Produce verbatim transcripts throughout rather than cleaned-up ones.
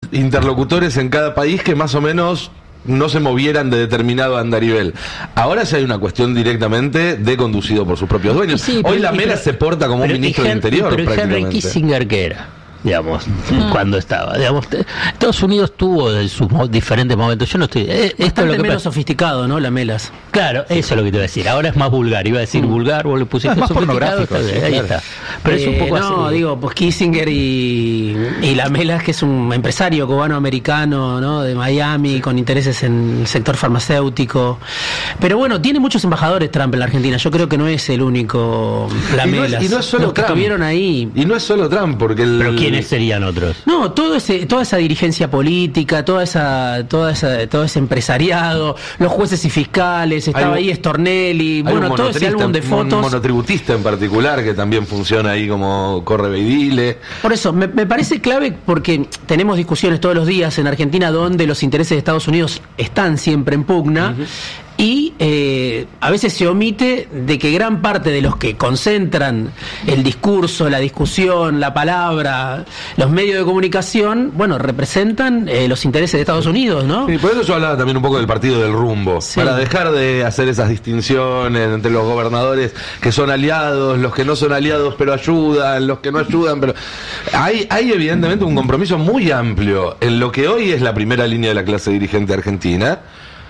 interlocutores en cada país que más o menos no se movieran de determinado andarivel. Ahora ya hay una cuestión directamente de conducido por sus propios dueños. Sí, pero, Hoy la Mela se porta como un ministro del Interior, pero prácticamente. Henry Kissinger, ¿qué era? Digamos, mm. cuando estaba, digamos, Estados Unidos tuvo de sus mo- diferentes momentos. Yo no estoy. Eh, esto es lo que menos pasa. Sofisticado, ¿no? La Melas. Claro, sí. Eso es lo que te iba a decir. Ahora es más vulgar. Iba a decir mm. vulgar, vos le pusiste no, es más sofisticado. pornográfico, Está, sí, ahí claro. está. Pero eh, es un poco no, así. digo, pues Kissinger y, y la Melas, que es un empresario cubano-americano, ¿no? De Miami, sí. con intereses en el sector farmacéutico. Pero bueno, tiene muchos embajadores Trump en la Argentina. Yo creo que no es el único la y Melas. No es, y no es solo Los que Trump. estuvieron ahí. Y no es solo Trump, porque el... Pero ¿quiénes serían otros? No, todo ese, toda esa dirigencia política, toda esa, toda esa, todo ese empresariado, los jueces y fiscales, estaba hay, ahí Stornelli, bueno, todo ese álbum de fotos. Un monotributista en particular que también funciona ahí como correveidile. Por eso, me, me parece clave porque tenemos discusiones todos los días en Argentina donde los intereses de Estados Unidos están siempre en pugna. Uh-huh. Y eh, a veces se omite de que gran parte de los que concentran el discurso, la discusión, la palabra, los medios de comunicación, bueno, representan eh, los intereses de Estados Unidos, ¿no? Sí, por eso yo hablaba también un poco del partido del rumbo, sí. Para dejar de hacer esas distinciones entre los gobernadores que son aliados, los que no son aliados pero ayudan, los que no ayudan, pero hay, hay evidentemente un compromiso muy amplio en lo que hoy es la primera línea de la clase dirigente argentina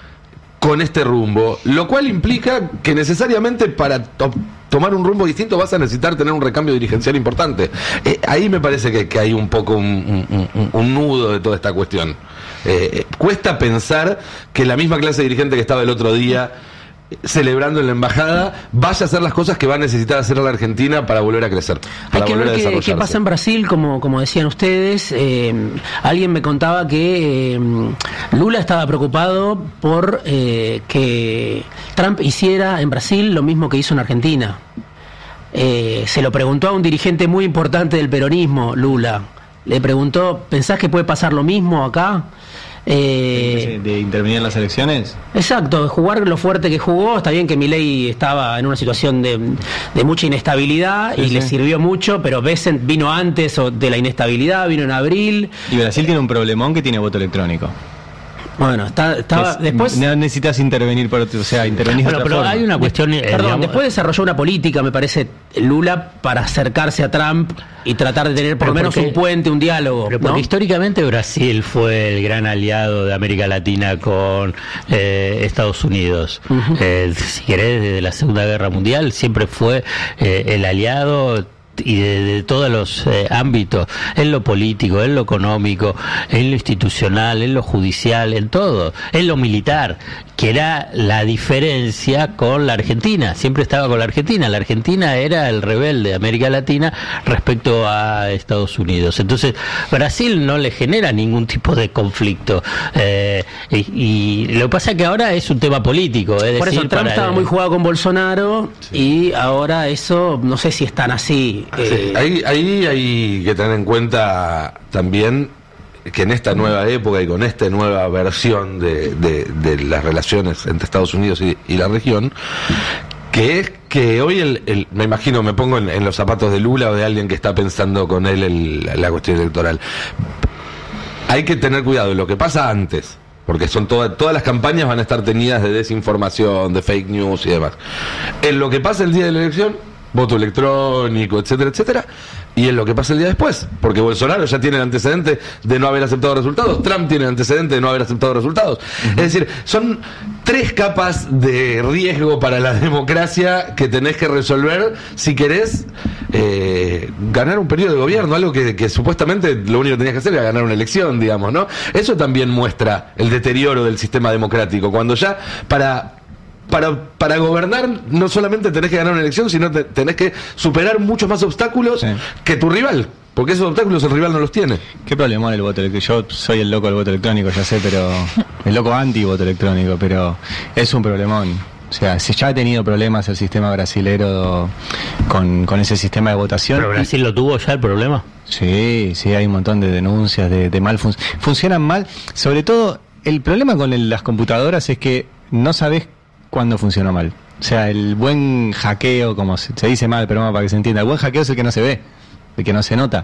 con este rumbo, lo cual implica que necesariamente para to- tomar un rumbo distinto vas a necesitar tener un recambio dirigencial importante. Eh, ahí me parece que, que hay un poco un, un, un nudo de toda esta cuestión. Eh, cuesta pensar que la misma clase dirigente que estaba el otro día celebrando en la embajada vaya a hacer las cosas que va a necesitar hacer la Argentina para volver a crecer, para Hay que volver ver a qué, desarrollarse. qué pasa en Brasil, como, como decían ustedes. Eh, alguien me contaba que eh, Lula estaba preocupado por eh, que Trump hiciera en Brasil lo mismo que hizo en Argentina. Eh, se lo preguntó a un dirigente muy importante del peronismo, Lula. Le preguntó, ¿pensás que puede pasar lo mismo acá? Eh, de intervenir en las elecciones. Exacto, jugar lo fuerte que jugó. Está bien que Milei estaba en una situación de, de mucha inestabilidad, sí, y sí. le sirvió mucho, pero Bessent vino antes de la inestabilidad, vino en abril. Y Brasil tiene un problemón que tiene voto electrónico. Bueno, está, estaba es, después. No necesitas intervenir, por, o sea, intervenir bueno, de otra pero forma. hay una cuestión. Eh, Perdón, digamos, después desarrolló una política, me parece, Lula, para acercarse a Trump y tratar de tener por lo menos porque, un puente, un diálogo. Pero porque ¿no? históricamente Brasil fue el gran aliado de América Latina con eh, Estados Unidos. Uh-huh. Eh, si querés, desde la Segunda Guerra Mundial siempre fue eh, el aliado. Y de, de todos los eh, ámbitos, en lo político, en lo económico, en lo institucional, en lo judicial, en todo, en lo militar, que era la diferencia con la Argentina. Siempre estaba con la Argentina. La Argentina era el rebelde de América Latina respecto a Estados Unidos. Entonces, Brasil no le genera ningún tipo de conflicto. Eh, y, y lo que pasa es que ahora es un tema político. Es Por decir, eso Trump para estaba el... muy jugado con Bolsonaro, sí. Y ahora eso, no sé si es tan así. Sí, ahí, ahí hay que tener en cuenta también que en esta nueva época y con esta nueva versión de, de, de las relaciones entre Estados Unidos y, y la región, que es que hoy, el, el, me imagino, me pongo en, en los zapatos de Lula o de alguien que está pensando con él el, la cuestión electoral, hay que tener cuidado de lo que pasa antes, porque son todas todas las campañas van a estar teñidas de desinformación, de fake news y demás. En lo que pasa el día de la elección, voto electrónico, etcétera, etcétera, y en lo que pasa el día después, porque Bolsonaro ya tiene el antecedente de no haber aceptado resultados, Trump tiene el antecedente de no haber aceptado resultados. Uh-huh. Es decir, son tres capas de riesgo para la democracia que tenés que resolver si querés eh, ganar un periodo de gobierno, algo que, que supuestamente lo único que tenías que hacer era ganar una elección, digamos, ¿no? Eso también muestra el deterioro del sistema democrático, cuando ya para... Para, para gobernar no solamente tenés que ganar una elección, sino te, tenés que superar muchos más obstáculos, sí, que tu rival, porque esos obstáculos el rival no los tiene. ¿Qué problema el voto electrónico? Yo soy el loco del voto electrónico, ya sé, pero el loco anti-voto electrónico, pero es un problemón. O sea, si ya ha tenido problemas el sistema brasilero con, con ese sistema de votación. ¿Pero Brasil lo tuvo ya el problema? Sí, sí, hay un montón de denuncias de, de mal fun- funcionan mal. Sobre todo, el problema con el, las computadoras es que no sabés cuando funcionó mal. O sea, el buen hackeo, como se, se dice mal, pero para que se entienda, el buen hackeo es el que no se ve. que no se nota.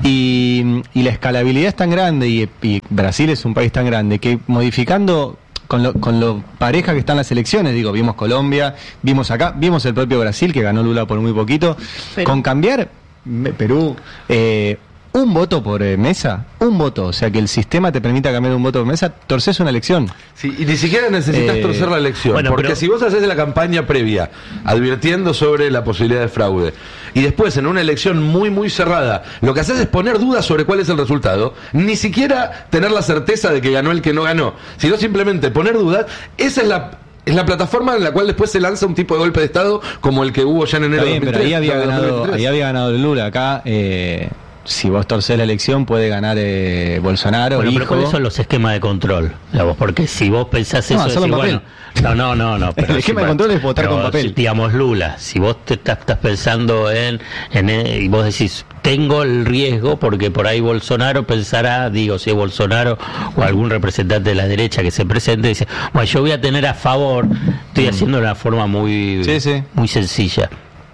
Y, y la escalabilidad es tan grande y, y Brasil es un país tan grande que modificando con lo, con lo pareja que están las elecciones, digo, vimos Colombia, vimos acá, vimos el propio Brasil que ganó Lula por muy poquito, Pero... con cambiar Perú, eh, un voto por eh, mesa, un voto, o sea que el sistema te permita cambiar un voto por mesa, torces una elección. Sí, y ni siquiera necesitas Eh, torcer la elección, bueno, porque pero- si vos haces la campaña previa advirtiendo sobre la posibilidad de fraude y después en una elección muy muy cerrada lo que haces es poner dudas sobre cuál es el resultado, ni siquiera tener la certeza de que ganó el que no ganó, sino simplemente poner dudas, esa es la es la plataforma en la cual después se lanza un tipo de golpe de estado como el que hubo ya en enero Está bien, de pero dos mil tres, ahí había de ganado, dos mil veintitrés. ahí había ganado Lula, acá eh, si vos torcés la elección puede ganar eh, Bolsonaro, Bueno, pero hijo. ¿cuáles son los esquemas de control? Digamos, porque si vos pensás No, eso, hacerlo decís, en bueno, no, no, no, no. Pero El esquema de control es votar pero con papel. si, digamos, Lula, si vos te estás, estás pensando en, en, eh, y vos decís, tengo el riesgo porque por ahí Bolsonaro pensará, digo, si es Bolsonaro o algún representante de la derecha que se presente, dice, bueno, yo voy a tener a favor, estoy haciendo de una forma muy, Sí, sí. muy sencilla.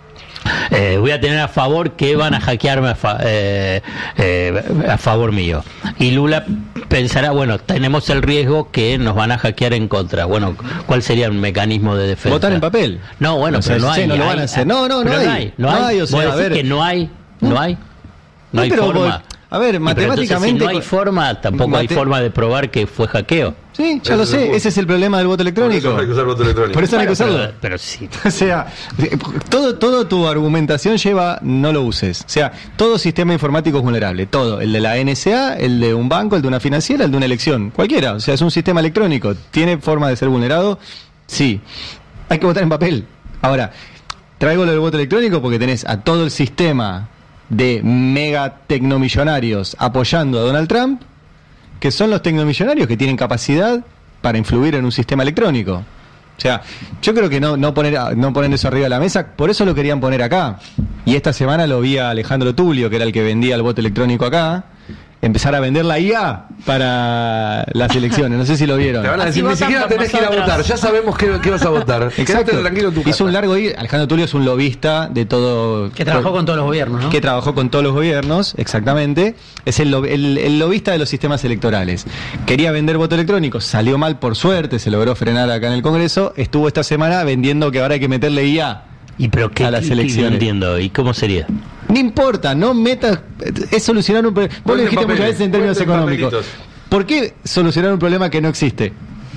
Eh, voy a tener a favor que van a hackearme a, fa- eh, eh, a favor mío. Y Lula pensará, bueno, tenemos el riesgo que nos van a hackear en contra. Bueno, ¿cuál sería el mecanismo de defensa? Votar en papel. No, bueno, O sea, pero no sí, hay. no lo hay- van a hacer. No, no, no pero hay. No No hay. hay, o sea, Vos a decís ver. que no hay, no hay. No hay pero forma. vos- a ver, Y pero entonces, matemáticamente. si no hay forma, tampoco hay Mate- forma de probar que fue hackeo. Sí, ya Ese lo es el sé, punto. ese es el problema del voto Por electrónico. eso hay que usar voto electrónico. Por eso no hay que Bueno, usarlo. pero, pero sí. O sea, todo, todo tu argumentación lleva no lo uses. O sea, todo sistema informático es vulnerable. Todo. El de la N S A, el de un banco, el de una financiera, el de una elección. Cualquiera. O sea, es un sistema electrónico. ¿Tiene forma de ser vulnerado? Sí. Hay que votar en papel. Ahora, traigo lo del voto electrónico porque tenés a todo el sistema de mega tecnomillonarios apoyando a Donald Trump, que son los tecnomillonarios que tienen capacidad para influir en un sistema electrónico. O sea, yo creo que no, no poner no poner eso arriba de la mesa, por eso lo querían poner acá. Y esta semana lo vi a Alejandro Tulio, que era el que vendía el voto electrónico acá, empezar a vender la I A para las elecciones. No sé si lo vieron. Te van a Así decir, ni votan siquiera por tenés que ir a nosotros. votar, ya sabemos qué, qué vas a votar. Quédate Exacto. tranquilo en tu casa. Hizo un largo I A. Alejandro Tulio es un lobista de todo. Que trabajó con todos los gobiernos, ¿no? Que trabajó con todos los gobiernos, exactamente. Es el, lo- el, el lobista de los sistemas electorales. Quería vender voto electrónico, salió mal por suerte, se logró frenar acá en el Congreso. Estuvo esta semana vendiendo que ahora hay que meterle I A. ¿Y pero qué, A las qué- qué- no elecciones. entiendo? ¿Y cómo sería? No importa, no metas. Es solucionar un problema. Vos lo Cuenten dijiste muchas papeles, veces en términos cuenten económicos. papelitos. ¿Por qué solucionar un problema que no existe?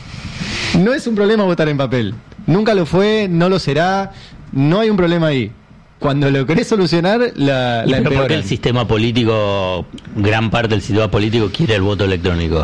No es un problema votar en papel. Nunca lo fue, no lo será. No hay un problema ahí. Cuando lo querés solucionar, la, ¿Y la pero por qué empeoran. el sistema político, gran parte del sistema político quiere el voto electrónico?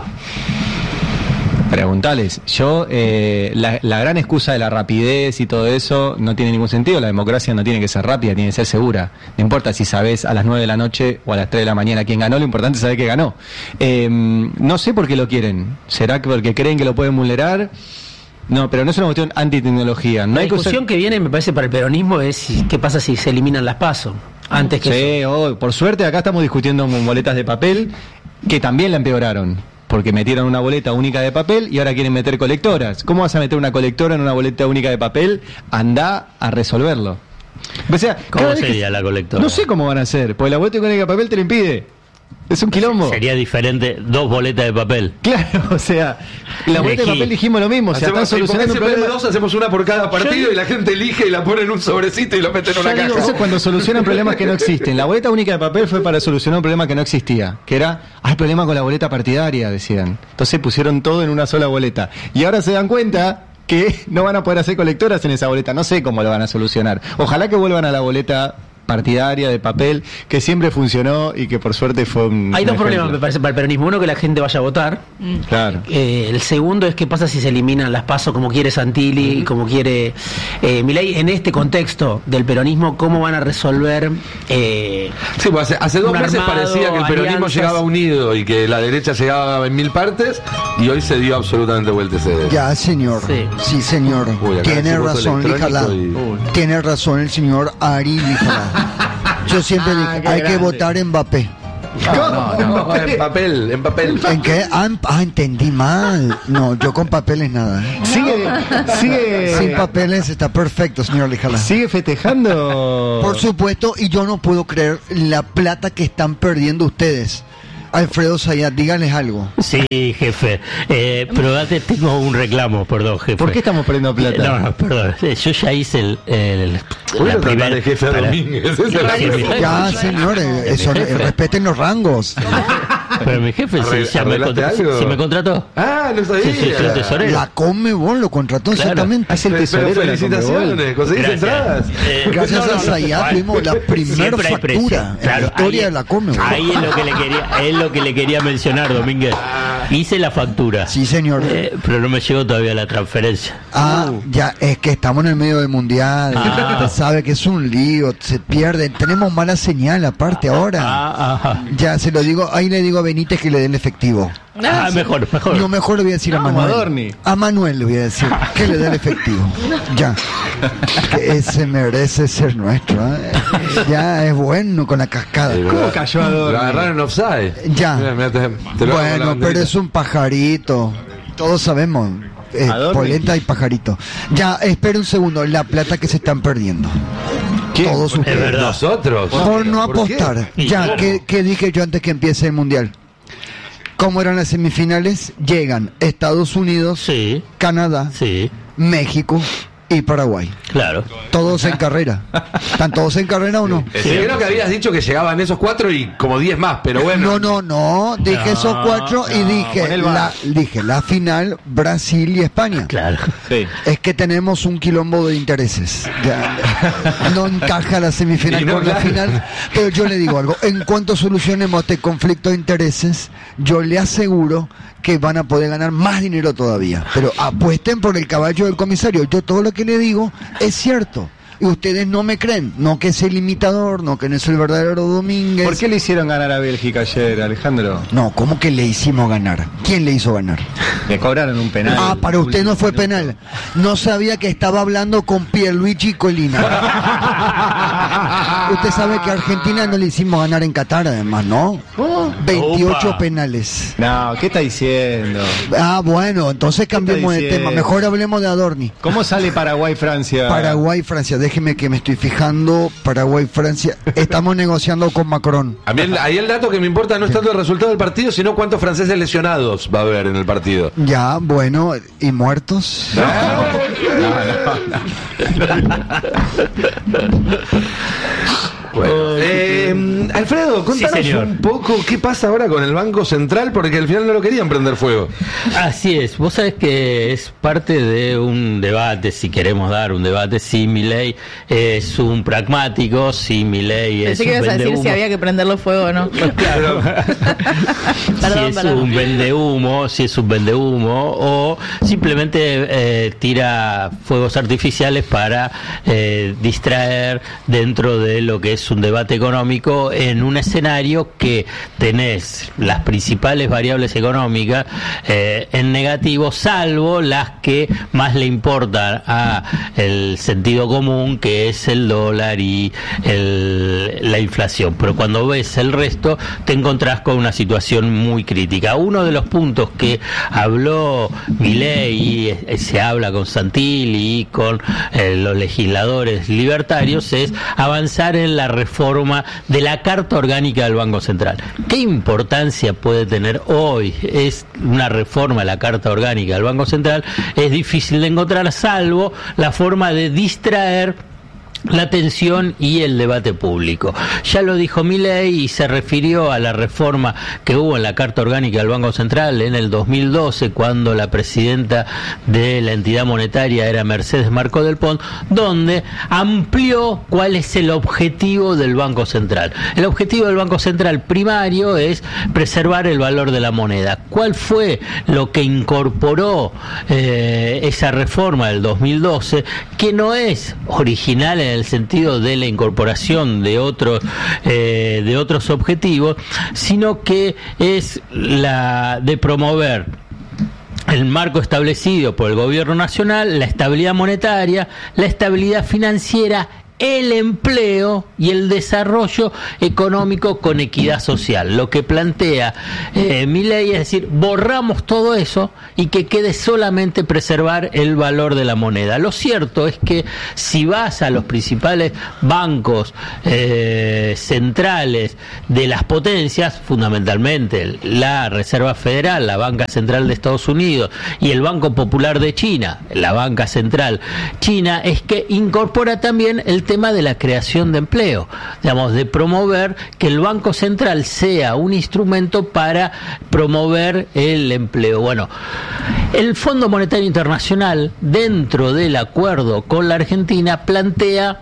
Preguntales. Yo, eh, la, la gran excusa de la rapidez y todo eso no tiene ningún sentido. La democracia no tiene que ser rápida, tiene que ser segura. No importa si sabés a las nueve de la noche o a las tres de la mañana quién ganó, lo importante es saber que ganó. Eh, no sé por qué lo quieren. ¿Será que porque creen que lo pueden vulnerar? No, pero no es una cuestión antitecnología. No La hay que usar- discusión que viene, me parece, para el peronismo es si- qué pasa si se eliminan las PASO. Antes que eso. Sí, oh, por suerte acá estamos discutiendo con boletas de papel que también la empeoraron. Porque metieron una boleta única de papel y ahora quieren meter colectoras. ¿Cómo vas a meter una colectora en una boleta única de papel? Andá a resolverlo. O sea, ¿Cómo cada vez que- sería la colectora? No sé cómo van a hacer, porque la boleta única de papel te lo impide. Es un quilombo. Sería diferente dos boletas de papel. Claro, o sea, la boleta de Elegí. papel dijimos lo mismo. O sea, Hacemos- están y porque solucionando un ese P de problema. dos hacemos una por cada partido y la gente elige y la pone en un sobrecito y lo mete en una Ya digo, caja. eso es cuando solucionan problemas que no existen. La boleta única de papel fue para solucionar un problema que no existía, que era, hay problema con la boleta partidaria, decían. Entonces pusieron todo en una sola boleta. Y ahora se dan cuenta que no van a poder hacer colectoras en esa boleta. No sé cómo lo van a solucionar. Ojalá que vuelvan a la boleta partidaria de papel, que siempre funcionó y que por suerte fue un... Hay un dos problemas, me ejemplo. parece, para el peronismo. Uno, que la gente vaya a votar. Claro. Eh, el segundo es qué pasa si se eliminan las PASO como quiere Santilli y como quiere eh, Milei. En este contexto del peronismo, ¿cómo van a resolver? Eh, Sí, pues hace, hace dos un meses armado, parecía que el peronismo alianzas. llegaba unido y que la derecha llegaba en mil partes y hoy se dio absolutamente vuelta ese dedo. Ya, señor. Sí. Sí, señor. Uy, acá Tiene decimos voto razón, electrónico Lijala. y- Tiene razón el señor Ari Lijala. Yo siempre Ah, dije, qué hay que grande. votar en Mbappé. No, no, no, en papel, en papel. ¿En qué? Ah, ah, entendí mal. No, yo con papeles nada. ¿eh? Sigue, sigue. Sin papeles está perfecto, señor Lijala. Sigue festejando. Por supuesto, y yo no puedo creer la plata que están perdiendo ustedes. Alfredo Zayat, díganles algo. Sí, jefe. Eh, pero antes tengo un reclamo, perdón, jefe. ¿Por qué estamos perdiendo plata? No, no, perdón. Yo ya hice el. el ¿Puedo la tratar primer- de jefe a para- Domínguez? Ese es el Sí, Ya, señores, eso, eh, respeten los rangos. Pero mi jefe Arre- se, ya me, ¿arreglaste contra- algo? se me contrató. Ah, no sabía. Sí, sí, soy tesorero. La Conmebol lo contrató Claro. exactamente. Es el Pero tesorero de la felicitaciones, Conmebol. conseguiste entradas. Eh, Gracias no, no, a no, Zayat no, tuvimos la primera siempre hay factura precio. en Claro, la historia ahí- de la Conmebol. Ahí es lo que le quería, es lo que le quería mencionar, Domínguez. Hice la factura. Sí, señor. Eh, pero no me llegó todavía la transferencia. Ah, ya, es que estamos en el medio del mundial. Ah. Usted sabe que es un lío, se pierde. Tenemos mala señal aparte ahora. Ah, ah, Ya se lo digo, ahí le digo a Benítez que le dé el efectivo. ah, mejor, mejor. No, mejor le voy a decir a No, Manuel. Adorni. A Manuel le voy a decir que le dé el efectivo. Ya. Que ese merece ser nuestro. ¿eh? Ya es bueno con la cascada. ¿Cómo cayó Adorni? Lo agarraron en offside. Ya. Mira, mira, te- te lo hago con la Bueno, pero banderita. es un pajarito. Todos sabemos. Eh, Adorni. polenta y pajarito. Ya, espere un segundo. La plata que se están perdiendo. ¿Quién? Todos Es ustedes. verdad. Nosotros. Por no ¿Por qué? apostar. ¿Y Ya, cómo? ¿qué, qué dije yo antes que empiece el mundial? ¿Cómo eran las semifinales? Llegan Estados Unidos, Sí, Canadá, sí, México y Paraguay. claro. Todos en carrera. ¿Están todos en carrera o no? Eh, sí, creo que habías dicho que llegaban esos cuatro y como diez más, pero bueno. No, no, no. Dije No, esos cuatro y no, dije pon el la, bar. dije la final Brasil y España. Claro. Sí. Es que tenemos un quilombo de intereses. Ya, no encaja la semifinal Y no, con la claro. final. Pero yo le digo algo. En cuanto solucionemos este conflicto de intereses, yo le aseguro que van a poder ganar más dinero todavía. Pero apuesten por el caballo del comisario. Yo todo lo que le digo es cierto. Y ustedes no me creen. No que es el imitador, no que no es el verdadero Domínguez. ¿Por qué le hicieron ganar a Bélgica ayer, Alejandro? No, ¿cómo que le hicimos ganar? ¿Quién le hizo ganar? Le cobraron un penal. Ah, para usted no fue penal. No sabía que estaba hablando con Pierluigi Colina. Usted sabe que a Argentina no le hicimos ganar en Qatar, además, ¿no? veintiocho Opa. penales. No, ¿qué está diciendo? Ah, bueno, entonces cambiemos de diciendo? tema. Mejor hablemos de Adorni. ¿Cómo sale Paraguay-Francia? Paraguay-Francia, déjeme que me estoy fijando. Paraguay-Francia. Estamos negociando con Macron. A mí el- ahí el dato que me importa no es tanto el resultado del partido, sino cuántos franceses lesionados va a haber en el partido. Ya, bueno, ¿y muertos? Bueno, eh, Alfredo, contanos Sí, señor. un poco qué pasa ahora con el Banco Central, porque al final no lo querían prender fuego. Así es, vos sabés que es parte de un debate, si queremos dar un debate, si Milei es un pragmático, si Milei es Pensé que un ibas a decir vendehumo. si había que prenderlo fuego o no. Claro. si Perdón, es perdón. un vendehumo, si es un vendehumo o simplemente eh, tira fuegos artificiales para eh, distraer dentro de lo que es un debate económico en un escenario que tenés las principales variables económicas eh, en negativo, salvo las que más le importan a el sentido común, que es el dólar y el, la inflación. Pero cuando ves el resto te encontrás con una situación muy crítica. Uno de los puntos que habló Milei y eh, se habla con Santilli y con eh, los legisladores libertarios es avanzar en la reforma de la Carta Orgánica del Banco Central. ¿Qué importancia puede tener hoy? Es una reforma de la Carta Orgánica del Banco Central, es difícil de encontrar, salvo la forma de distraer la atención y el debate público. Ya lo dijo Milei y se refirió a la reforma que hubo en la Carta Orgánica del Banco Central en el dos mil doce, cuando la presidenta de la entidad monetaria era Mercedes Marcó del Pont, donde amplió cuál es el objetivo del Banco Central. El objetivo del Banco Central primario es preservar el valor de la moneda. ¿Cuál fue lo que incorporó eh, esa reforma del dos mil doce, que no es original en el sentido de la incorporación de otros eh, de otros objetivos, sino que es la de promover el marco establecido por el gobierno nacional, la estabilidad monetaria, la estabilidad financiera el empleo y el desarrollo económico con equidad social. Lo que plantea eh, Milei es decir, borramos todo eso y que quede solamente preservar el valor de la moneda. Lo cierto es que si vas a los principales bancos eh, centrales de las potencias, fundamentalmente la Reserva Federal, la Banca Central de Estados Unidos y el Banco Popular de China, la Banca Central China, es que incorpora también el tema de la creación de empleo, digamos, de promover que el Banco Central sea un instrumento para promover el empleo. Bueno, el Fondo Monetario Internacional, dentro del acuerdo con la Argentina, plantea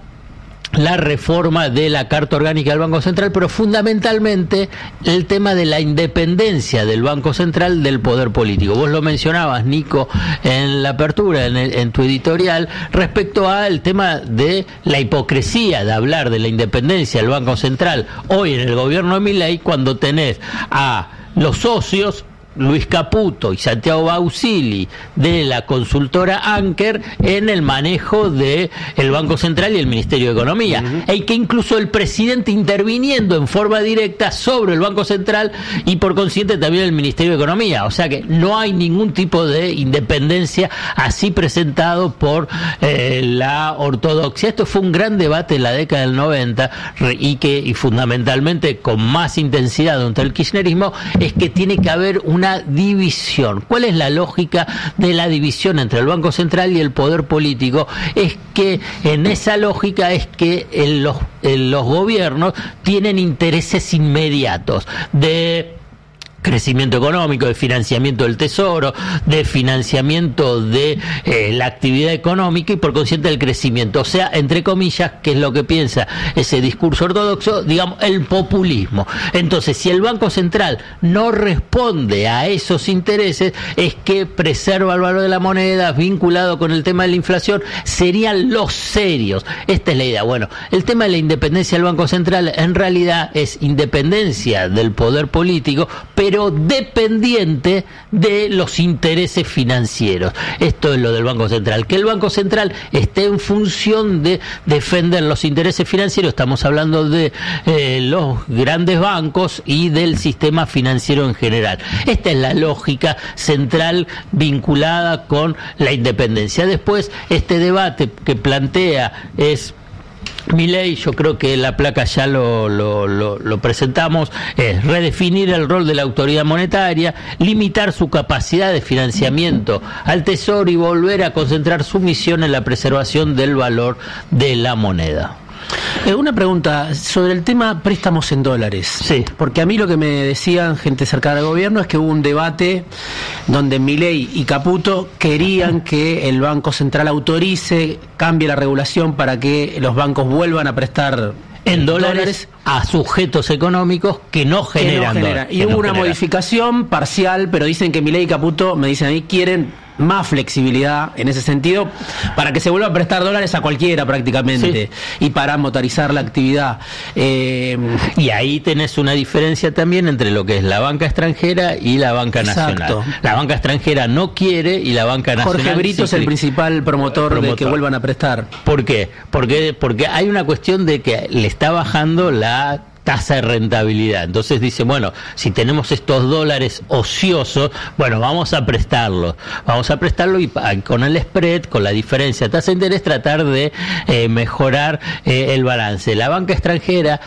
la reforma de la Carta Orgánica del Banco Central, pero fundamentalmente el tema de la independencia del Banco Central del poder político. Vos lo mencionabas, Nico, en la apertura, en, el, en tu editorial, respecto al tema de la hipocresía de hablar de la independencia del Banco Central hoy en el gobierno de Milei, cuando tenés a los socios Luis Caputo y Santiago Bausili de la consultora Anker en el manejo de el Banco Central y el Ministerio de Economía, uh-huh. y que incluso el presidente interviniendo en forma directa sobre el Banco Central y por consiguiente también el Ministerio de Economía. O sea que no hay ningún tipo de independencia así presentado por eh, la ortodoxia. Esto fue un gran debate en la década del noventa y que y fundamentalmente con más intensidad durante el kirchnerismo es que tiene que haber una división. ¿Cuál es la lógica de la división entre el Banco Central y el poder político? Es que en esa lógica es que en los, en los gobiernos tienen intereses inmediatos de crecimiento económico, de financiamiento del tesoro, de financiamiento de eh, la actividad económica y por consiguiente del crecimiento. O sea, entre comillas, que es lo que piensa ese discurso ortodoxo, digamos, el populismo. Entonces, si el Banco Central no responde a esos intereses, es que preserva el valor de la moneda vinculado con el tema de la inflación, serían los serios. Esta es la idea. Bueno, el tema de la independencia del Banco Central en realidad es independencia del poder político, pero pero dependiente de los intereses financieros. Esto es lo del Banco Central. Que el Banco Central esté en función de defender los intereses financieros, estamos hablando de eh, los grandes bancos y del sistema financiero en general. Esta es la lógica central vinculada con la independencia. Después, este debate que plantea es Milei, yo creo que la placa ya lo, lo, lo, lo presentamos, es redefinir el rol de la autoridad monetaria, limitar su capacidad de financiamiento al tesoro y volver a concentrar su misión en la preservación del valor de la moneda. Eh, una pregunta sobre el tema préstamos en dólares. Sí. Porque a mí lo que me decían gente cercana al gobierno es que hubo un debate donde Milei y Caputo querían que el Banco Central autorice, cambie la regulación para que los bancos vuelvan a prestar en dólares, dólares a sujetos económicos que no generan, que no genera. Y que hubo no una genera. modificación parcial, pero dicen que Milei y Caputo, me dicen a mí, quieren más flexibilidad en ese sentido para que se vuelva a prestar dólares a cualquiera prácticamente, sí. y para motorizar la actividad. Eh, y ahí tenés una diferencia también entre lo que es la banca extranjera y la banca exacto. nacional. La banca extranjera no quiere y la banca nacional... Jorge Brito sí, es el principal promotor, promotor de que vuelvan a prestar. ¿Por qué? Porque, porque hay una cuestión de que le está bajando la tasa de rentabilidad. Entonces dice, bueno, si tenemos estos dólares ociosos, bueno, vamos a prestarlos. Vamos a prestarlo y con el spread, con la diferencia de tasa de interés, tratar de eh, mejorar eh, el balance. La banca extranjera,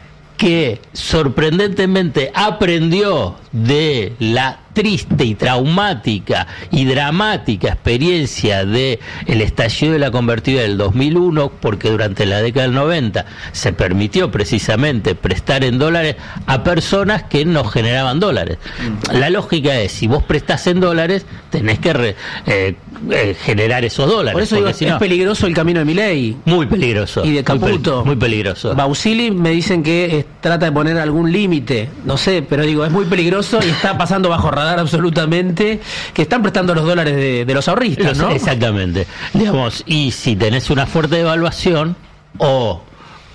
que sorprendentemente aprendió de la triste y traumática y dramática experiencia de el estallido de la convertida del dos mil uno, porque durante la década del noventa se permitió precisamente prestar en dólares a personas que no generaban dólares. La lógica es, si vos prestás en dólares, tenés que re, eh, eh, generar esos dólares. Por eso digo, si es no, peligroso el camino de Milei. Muy peligroso. Y de Caputo. Muy, muy peligroso. Bausili me dicen que eh, trata de poner algún límite, no sé, pero digo, es muy peligroso y está pasando bajo radar absolutamente, que están prestando los dólares de, de los ahorristas, ¿no? Exactamente. Digamos, y si tenés una fuerte devaluación o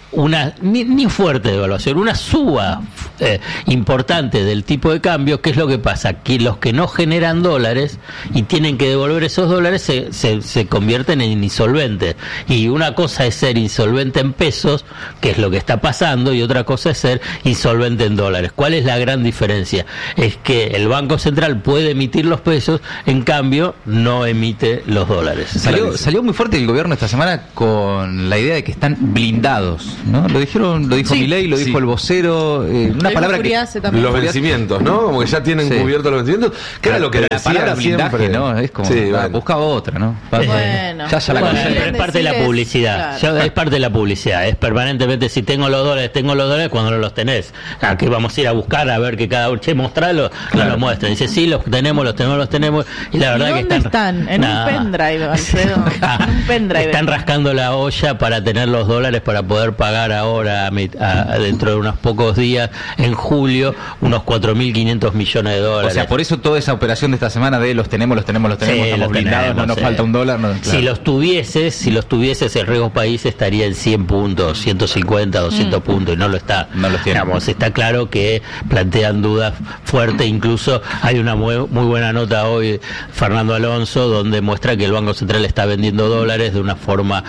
una ni, ni fuerte devaluación, una suba eh, importante del tipo de cambio. ¿Qué es lo que pasa? Que los que no generan dólares y tienen que devolver esos dólares se, se, se convierten en insolventes. Y una cosa es ser insolvente en pesos, que es lo que está pasando, y otra cosa es ser insolvente en dólares. ¿Cuál es la gran diferencia? Es que el Banco Central puede emitir los pesos, en cambio no emite los dólares. Salió, salió muy fuerte el gobierno esta semana con la idea de que están blindados, ¿no? Lo dijeron, lo dijo Sí. Milei, lo Sí. dijo el vocero, eh, una Hay palabra que Furiace también. Los vencimientos, ¿no? Como que ya tienen Sí. cubiertos los vencimientos. Que era lo que Pero la decía palabra blindaje, siempre. ¿no? Es como, Sí, ah, bueno. busca otra, ¿no? Bueno. ya, ya la Bueno, conocemos. pero es parte de la decir es- publicidad. claro. Ya es parte de la publicidad. Es permanentemente, si tengo los dólares, tengo los dólares cuando no los tenés. Aquí vamos a ir a buscar a ver que cada uno, che, mostralo, no lo muestran. Dice, sí, los tenemos, los tenemos, los tenemos. Y la verdad ¿Y que dónde están? En Nah. un pendrive, Alfredo. En un pendrive. Están rascando la olla para tener los dólares para poder pagar ahora, a mit- a- a dentro de unos pocos días, en julio, unos cuatro mil quinientos millones de O dólares. sea, por eso toda esa operación de esta semana de los tenemos, los tenemos, los tenemos, Sí, estamos los blindados, tenemos, no nos sí. falta un dólar. No, Si claro. los tuvieses, si los tuvieses, el riesgo país estaría en cien puntos, ciento cincuenta, doscientos puntos, y no lo está. No los tiene. Digamos, está claro que plantean dudas fuertes. Incluso hay una muy, muy buena nota hoy, Fernando Alonso, donde muestra que el Banco Central está vendiendo dólares de una forma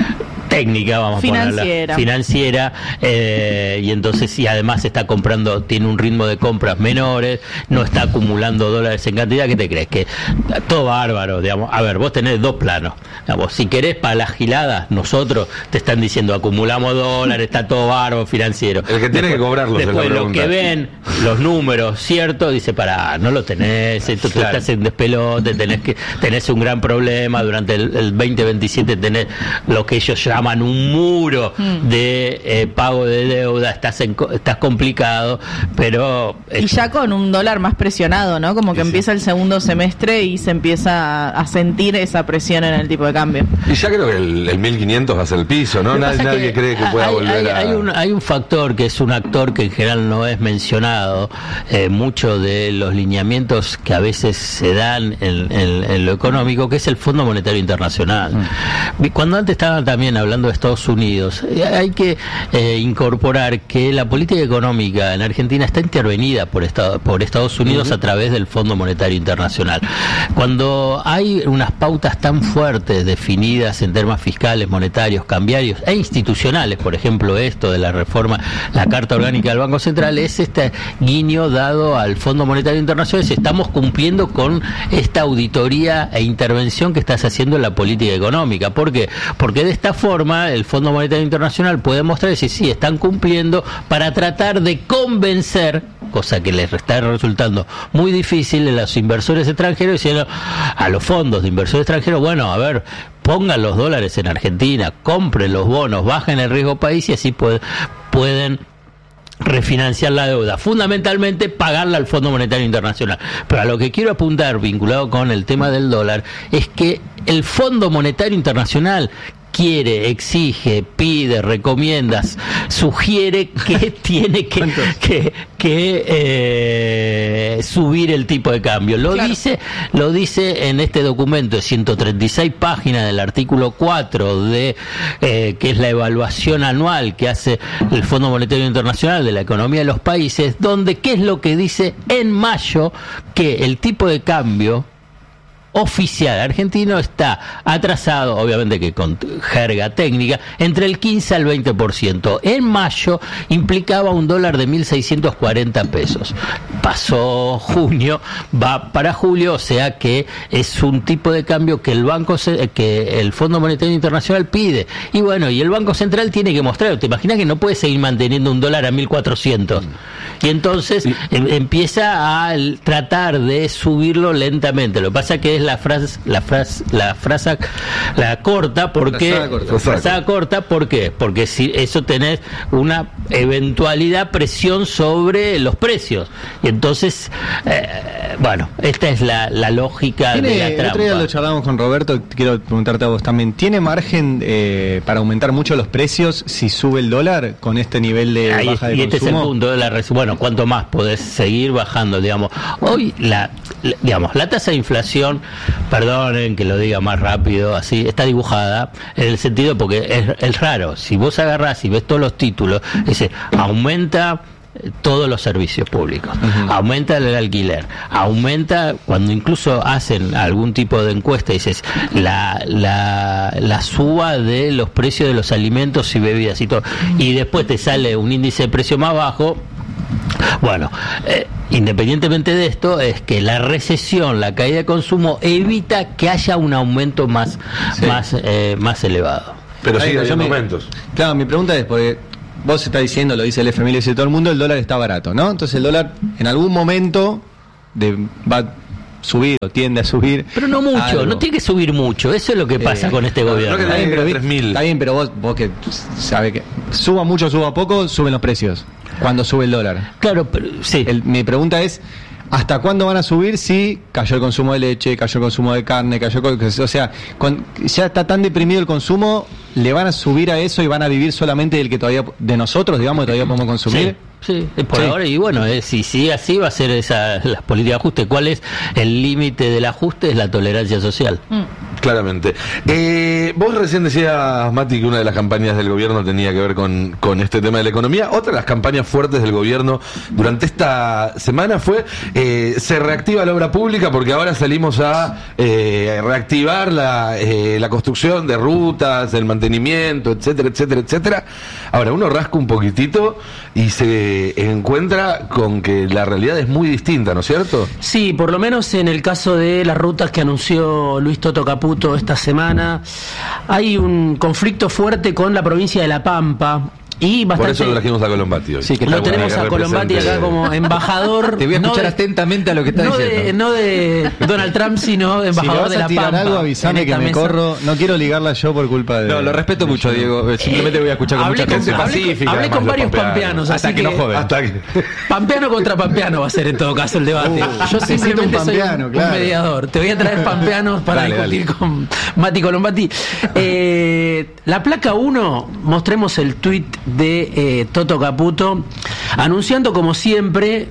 técnica, vamos Financiera. a ponerla financiera, eh, y entonces y además está comprando, tiene un ritmo de compras menores, no está acumulando dólares en cantidad. ¿Qué te crees? Que todo bárbaro, digamos. A ver, vos tenés dos planos, digamos, si querés para las giladas, nosotros te están diciendo acumulamos dólares, está todo bárbaro financiero. El que tiene que cobrarlos es la Después lo pregunta. que ven, los números, ¿cierto? Dice, pará, no lo tenés, esto tú Claro. estás en despelote, tenés que tenés un gran problema, durante el, el veinte veintisiete tenés lo que ellos llaman un muro de eh, pago de deuda, estás en, co- estás complicado, pero Y ya con un dólar más presionado, ¿no? Como que empieza el segundo semestre y se empieza a sentir esa presión en el tipo de cambio. Y ya creo que el, el mil quinientos va a ser el piso, ¿no? Lo que Nadie, pasa es nadie cree que pueda hay, volver hay, a... hay un, hay un factor que es un actor que en general no es mencionado, eh, mucho de los lineamientos que a veces se dan en, en- en lo económico, que es el Fondo Monetario Internacional. Y Cuando antes estaban también hablando de Estados Unidos, eh, hay que eh, incorporar que la política económica en Argentina está intervenida por, Estado, por Estados Unidos a través del Fondo Monetario Internacional. Cuando hay unas pautas tan fuertes definidas en temas fiscales, monetarios, cambiarios e institucionales, por ejemplo esto de la reforma, la Carta Orgánica del Banco Central, es este guiño dado al Fondo Monetario Internacional, si estamos cumpliendo con esta auditoría e intervención que estás haciendo en la política económica. ¿Por qué? Porque de esta forma el Fondo Monetario Internacional puede mostrar si sí están cumpliendo, para tratar de convencer, cosa que les está resultando muy difícil, a los inversores extranjeros, diciendo a los fondos de inversión extranjero, bueno, a ver, pongan los dólares en Argentina, compren los bonos, bajen el riesgo país y así puede- pueden refinanciar la deuda, fundamentalmente pagarla al Fondo Monetario Internacional. Pero a lo que quiero apuntar, vinculado con el tema del dólar, es que el Fondo Monetario Internacional quiere, exige, pide, recomienda, sugiere que tiene que, que, que eh, subir el tipo de cambio. Lo Claro. dice, lo dice en este documento de ciento treinta y seis páginas del artículo cuatro de eh, que es la evaluación anual que hace el Fondo Monetario Internacional de la economía de los países, donde qué es lo que dice en mayo, que el tipo de cambio oficial argentino está atrasado, obviamente que con jerga técnica, entre el quince al veinte por ciento. En mayo implicaba un dólar de mil seiscientos cuarenta pesos. Pasó junio, va para julio, o sea que es un tipo de cambio que el banco ce- que el Fondo Monetario Internacional pide. Y bueno, y el Banco Central tiene que mostrar, ¿te imaginas que no puede seguir manteniendo un dólar a mil cuatrocientos? Y entonces em- empieza a l- tratar de subirlo lentamente. Lo que pasa que es la frase, la frase, la frase, la corta, porque Frazada corta. frazada corta, ¿por qué? Porque si eso tenés una eventualidad presión sobre los precios. Y entonces, eh, bueno, esta es la, la lógica de la ¿Tiene, el otro día trampa. lo charlamos con Roberto, quiero preguntarte a vos también, ¿tiene margen eh, para aumentar mucho los precios si sube el dólar con este nivel de Ahí baja es- de y este es el consumo? punto de la res- bueno, cuánto más podés seguir bajando, digamos. Hoy la digamos, la tasa de inflación, perdonen que lo diga más rápido, así, está dibujada en el sentido porque es, es raro. Si vos agarrás y ves todos los títulos, dice, aumenta todos los servicios públicos, uh-huh. aumenta el alquiler, aumenta cuando incluso hacen algún tipo de encuesta, dices la, la, la suba de los precios de los alimentos y bebidas y todo, y después te sale un índice de precio más bajo. Bueno, eh, independientemente de esto, es que la recesión, la caída de consumo evita que haya un aumento más, sí. más, eh, más elevado. Pero sí, hay me, momentos. Claro, mi pregunta es porque vos estás diciendo, lo dice el F M I, lo dice todo el mundo, el dólar está barato, ¿no? Entonces el dólar en algún momento de, va a subir o tiende a subir. Pero no mucho, algo. No tiene que subir mucho, eso es lo que pasa eh, con este no, gobierno. Creo que está, bien, pero, tres mil. Está bien, pero vos, vos que sabés que suba mucho, suba poco, suben los precios cuando sube el dólar. Claro, pero sí. El, mi pregunta es, ¿hasta cuándo van a subir si cayó el consumo de leche, cayó el consumo de carne, cayó el, o sea, con, ya está tan deprimido el consumo, le van a subir a eso y van a vivir solamente del que todavía, de nosotros, digamos, que todavía podemos consumir? Sí, sí, por sí. ahora, y bueno, eh, si sigue así va a ser esa las políticas de ajuste. ¿Cuál es el límite del ajuste? Es la tolerancia social. Mm. Claramente. Eh, vos recién decías, Mati, que una de las campañas del gobierno tenía que ver con, con este tema de la economía. Otra de las campañas fuertes del gobierno durante esta semana fue eh, se reactiva la obra pública porque ahora salimos a eh, reactivar la, eh, la construcción de rutas, el mantenimiento, etcétera, etcétera, etcétera. Ahora, uno rasca un poquitito y se encuentra con que la realidad es muy distinta, ¿no es cierto? Sí, por lo menos en el caso de las rutas que anunció Luis Toto Caputo esta semana, hay un conflicto fuerte con la provincia de La Pampa. Y bastante... Por eso lo trajimos a Colombati hoy. Sí, que lo tenemos a Colombati acá como embajador. Te voy a escuchar no de, atentamente a lo que estás no diciendo. De, no de Donald Trump, sino de embajador si de La tirar Pampa. Algo, avísame que me mesa. corro. No quiero ligarla yo por culpa de. No, lo respeto de mucho, yo. Diego. Simplemente voy a escuchar con Hablé mucha con, atención. hablé, pacífica, hablé con además, varios los pampeanos. pampeanos, Hasta así que que, no joden. Hasta que... Pampeano contra pampeano va a ser en todo caso el debate. Uh, Yo simplemente un soy pampeano, un, claro. un mediador. Te voy a traer pampeanos para Dale, discutir dale. con Mati Colombati. Eh, la placa uno, mostremos el tuit de eh, Toto Caputo, anunciando como siempre,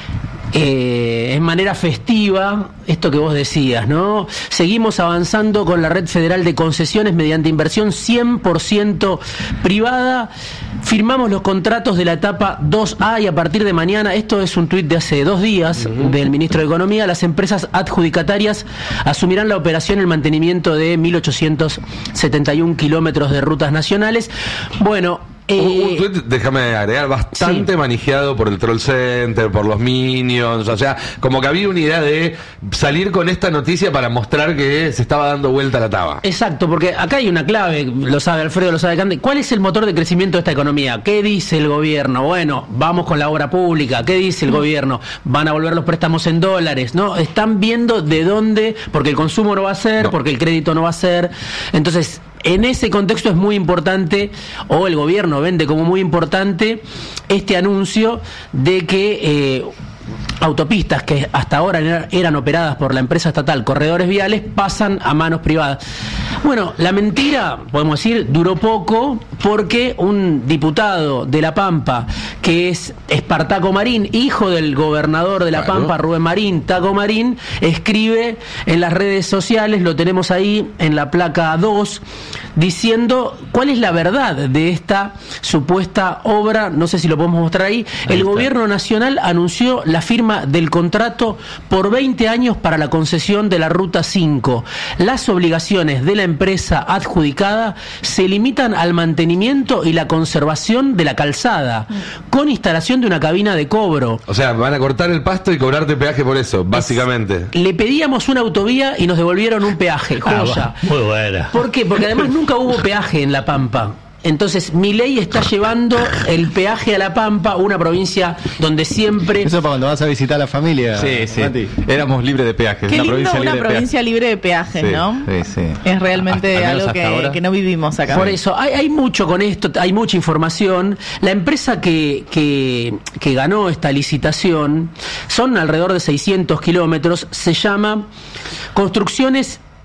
eh, en manera festiva, esto que vos decías, ¿no? Seguimos avanzando con la red federal de concesiones mediante inversión cien por ciento privada. Firmamos los contratos de la etapa dos A y a partir de mañana, esto es un tuit de hace dos días uh-huh. del ministro de Economía, las empresas adjudicatarias asumirán la operación y el mantenimiento de mil ochocientos setenta y un kilómetros de rutas nacionales. Bueno, Un, un Eh, tuit, déjame agregar, bastante sí. manejado por el Troll Center, por los Minions, o sea, como que había una idea de salir con esta noticia para mostrar que se estaba dando vuelta la taba. Exacto, porque acá hay una clave, lo sabe Alfredo, lo sabe Cande. ¿Cuál es el motor de crecimiento de esta economía? ¿Qué dice el gobierno? Bueno, vamos con la obra pública. ¿Qué dice el gobierno? Van a volver los préstamos en dólares, ¿no? Están viendo de dónde, porque el consumo no va a ser, No. porque el crédito no va a ser. Entonces, en ese contexto es muy importante, o el gobierno vende como muy importante, este anuncio de que eh, autopistas que hasta ahora eran, eran operadas por la empresa estatal Corredores Viales pasan a manos privadas. Bueno, la mentira, podemos decir, duró poco porque un diputado de La Pampa, que es Espartaco Marín, hijo del gobernador de La Claro. Pampa, Rubén Marín, Taco Marín, escribe en las redes sociales, lo tenemos ahí en la placa dos, diciendo cuál es la verdad de esta supuesta obra. No sé si lo podemos mostrar ahí. Ahí El está. gobierno nacional anunció la firma del contrato por veinte años para la concesión de la Ruta cinco. Las obligaciones de la empresa adjudicada se limitan al mantenimiento y la conservación de la calzada, con instalación de una cabina de cobro. O sea, van a cortar el pasto y cobrarte peaje por eso, básicamente. Le pedíamos una autovía y nos devolvieron un peaje. Joya. Ah, muy buena. ¿Por qué? Porque además nunca hubo peaje en La Pampa. Entonces, Milei está llevando el peaje a La Pampa, una provincia donde siempre... Eso para cuando vas a visitar a la familia. Sí, sí. Mati. Éramos libres de peajes. Qué una lindo provincia una libre de provincia libre de peajes, Sí, ¿no? sí, sí. Es realmente Al menos algo hasta que, ahora. que no vivimos acá. Por eso, hay, hay mucho con esto, hay mucha información. La empresa que, que, que ganó esta licitación, son alrededor de seiscientos kilómetros, se llama Construcciones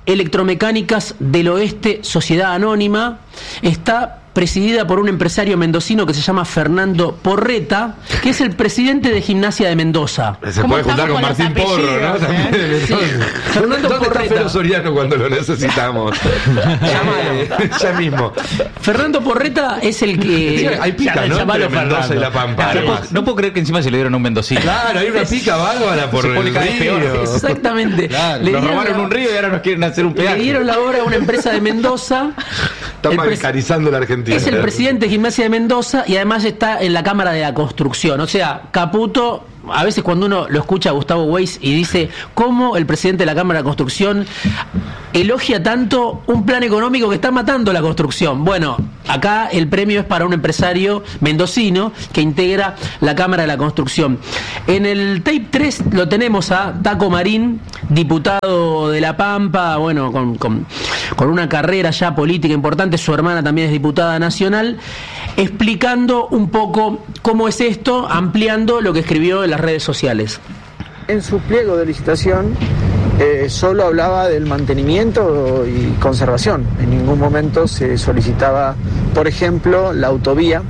Electromecánicas del Oeste, Sociedad Anónima. Está presidida por un empresario mendocino que se llama Fernando Porreta, que es el presidente de Gimnasia de Mendoza. Se puede juntar con, con Martín Porro, ¿no? ¿Eh? Sí. Fernando ¿Dónde Porreta. está Felo Soriano cuando lo necesitamos? eh, ya mismo. Fernando Porreta es el que... Sí, hay pica, ¿no? Entre Mendoza y La Pampa. No puedo, no puedo creer que encima se le dieron a un mendocino. Claro, hay una pica bárbara por se pone el cada vez río. peor. Exactamente. Claro, Le nos dieron robaron la- un río y ahora nos quieren hacer un peaje. Le dieron la obra a una empresa de Mendoza. Está El pres- bancarizando la Argentina. Es el presidente de Gimnasia de Mendoza y además está en la Cámara de la Construcción. O sea, Caputo, a veces cuando uno lo escucha a Gustavo Weiss y dice cómo el presidente de la Cámara de Construcción elogia tanto un plan económico que está matando la construcción. Bueno, acá el premio es para un empresario mendocino que integra la Cámara de la Construcción. En el tape tres lo tenemos a Taco Marín, diputado de La Pampa, bueno, con, con, con una carrera ya política importante. Su hermana también es diputada nacional, explicando un poco cómo es esto, ampliando lo que escribió en las redes sociales. En su pliego de licitación eh, solo hablaba del mantenimiento y conservación. En ningún momento se solicitaba, por ejemplo, la autovía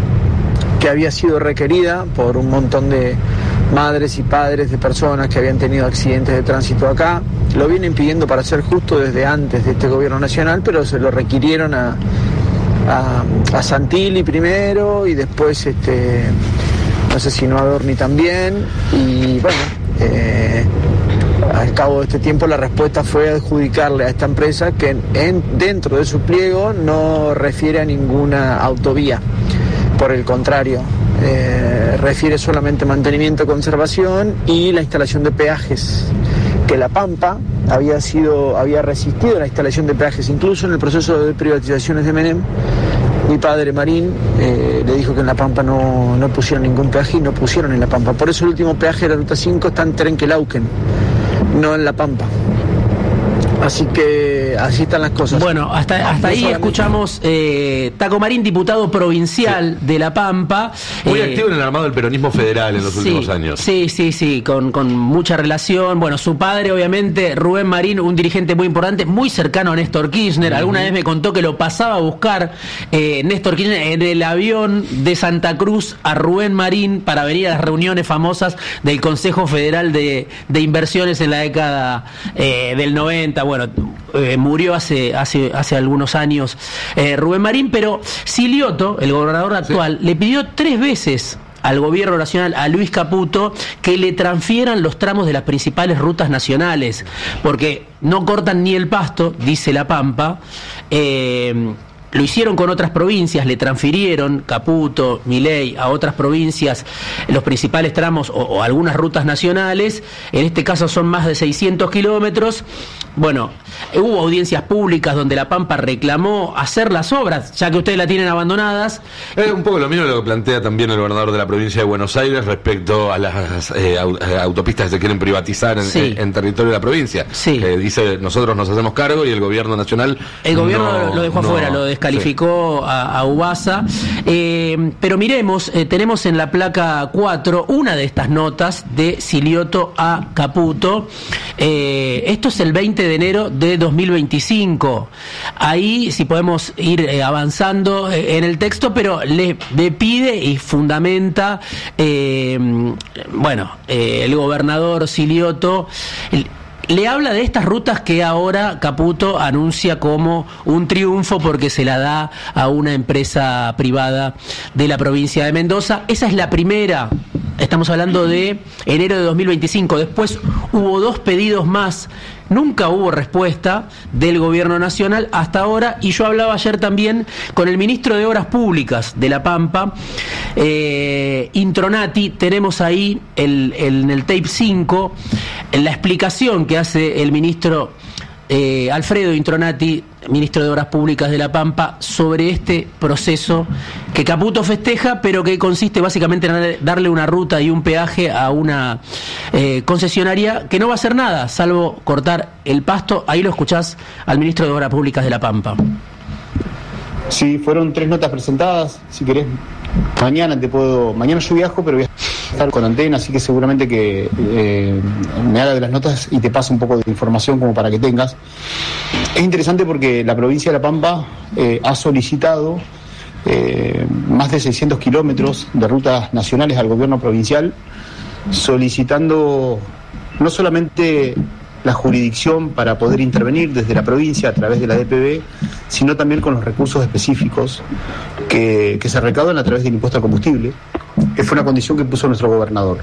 que había sido requerida por un montón de madres y padres de personas que habían tenido accidentes de tránsito acá. Lo vienen pidiendo, para ser justo, desde antes de este gobierno nacional, pero se lo requirieron a, a, a Santilli primero y después este no sé si no a Dorni también, y bueno, eh, al cabo de este tiempo la respuesta fue adjudicarle a esta empresa que en, dentro de su pliego no refiere a ninguna autovía, por el contrario, eh, refiere solamente mantenimiento, conservación y la instalación de peajes, que La Pampa había sido, había resistido la instalación de peajes, incluso en el proceso de privatizaciones de Menem. Mi padre Marín eh, le dijo que en La Pampa no, no pusieron ningún peaje y no pusieron en La Pampa. Por eso el último peaje de la Ruta cinco está en Trenquelauquen, no en La Pampa. Así que así están las cosas. Bueno, hasta, hasta ahí escuchamos eh, Taco Marín, diputado provincial sí. de La Pampa. Muy eh, activo en el armado del peronismo federal en los sí, últimos años. Sí, sí, sí, con, con mucha relación. Bueno, su padre, obviamente, Rubén Marín, un dirigente muy importante, muy cercano a Néstor Kirchner. Uh-huh. Alguna vez me contó que lo pasaba a buscar eh, Néstor Kirchner en el avión de Santa Cruz a Rubén Marín para venir a las reuniones famosas del Consejo Federal de, de Inversiones en la década eh, del noventa. Bueno, eh, murió hace, hace, hace algunos años eh, Rubén Marín, pero Silioto, el gobernador actual, sí. le pidió tres veces al gobierno nacional, a Luis Caputo, que le transfieran los tramos de las principales rutas nacionales, porque no cortan ni el pasto, dice La Pampa. eh, Lo hicieron con otras provincias, le transfirieron Caputo, Milei a otras provincias los principales tramos o, o algunas rutas nacionales. En este caso son más de seiscientos kilómetros. Bueno, hubo audiencias públicas donde La Pampa reclamó hacer las obras, ya que ustedes la tienen abandonadas. Es un poco lo mismo lo que plantea también el gobernador de la provincia de Buenos Aires respecto a las eh, autopistas que se quieren privatizar en, sí. en, en territorio de la provincia. Sí. Eh, dice, nosotros nos hacemos cargo y el gobierno nacional... El gobierno no, lo dejó no, afuera, lo descalificó sí. a, a Ubasa. Eh, pero miremos, eh, tenemos en la placa cuatro una de estas notas de Silioto a Caputo. Eh, esto es el veinte de enero de dos mil veinticinco. Ahí, si podemos ir eh, avanzando eh, en el texto, pero le, le pide y fundamenta, eh, bueno, eh, el gobernador Silioto... El, le habla de estas rutas que ahora Caputo anuncia como un triunfo porque se la da a una empresa privada de la provincia de Mendoza. Esa es la primera. Estamos hablando de enero de dos mil veinticinco. Después hubo dos pedidos más. Nunca hubo respuesta del gobierno nacional hasta ahora, y yo hablaba ayer también con el ministro de Obras Públicas de La Pampa, eh, Intronati. Tenemos ahí el, el, en el tape cinco la explicación que hace el ministro eh, Alfredo Intronati, ministro de Obras Públicas de La Pampa, sobre este proceso que Caputo festeja, pero que consiste básicamente en darle una ruta y un peaje a una eh, concesionaria que no va a hacer nada, salvo cortar el pasto. Ahí lo escuchás al ministro de Obras Públicas de La Pampa. Sí, fueron tres notas presentadas. Si querés, mañana te puedo... Mañana yo viajo, pero viajo. estar con Antena, así que seguramente que eh, me haga de las notas y te paso un poco de información como para que tengas. Es interesante porque la provincia de La Pampa eh, ha solicitado eh, más de seiscientos kilómetros de rutas nacionales al gobierno provincial, solicitando no solamente la jurisdicción para poder intervenir desde la provincia a través de la D P B, sino también con los recursos específicos que, que se recaudan a través del impuesto al combustible, que fue una condición que puso nuestro gobernador.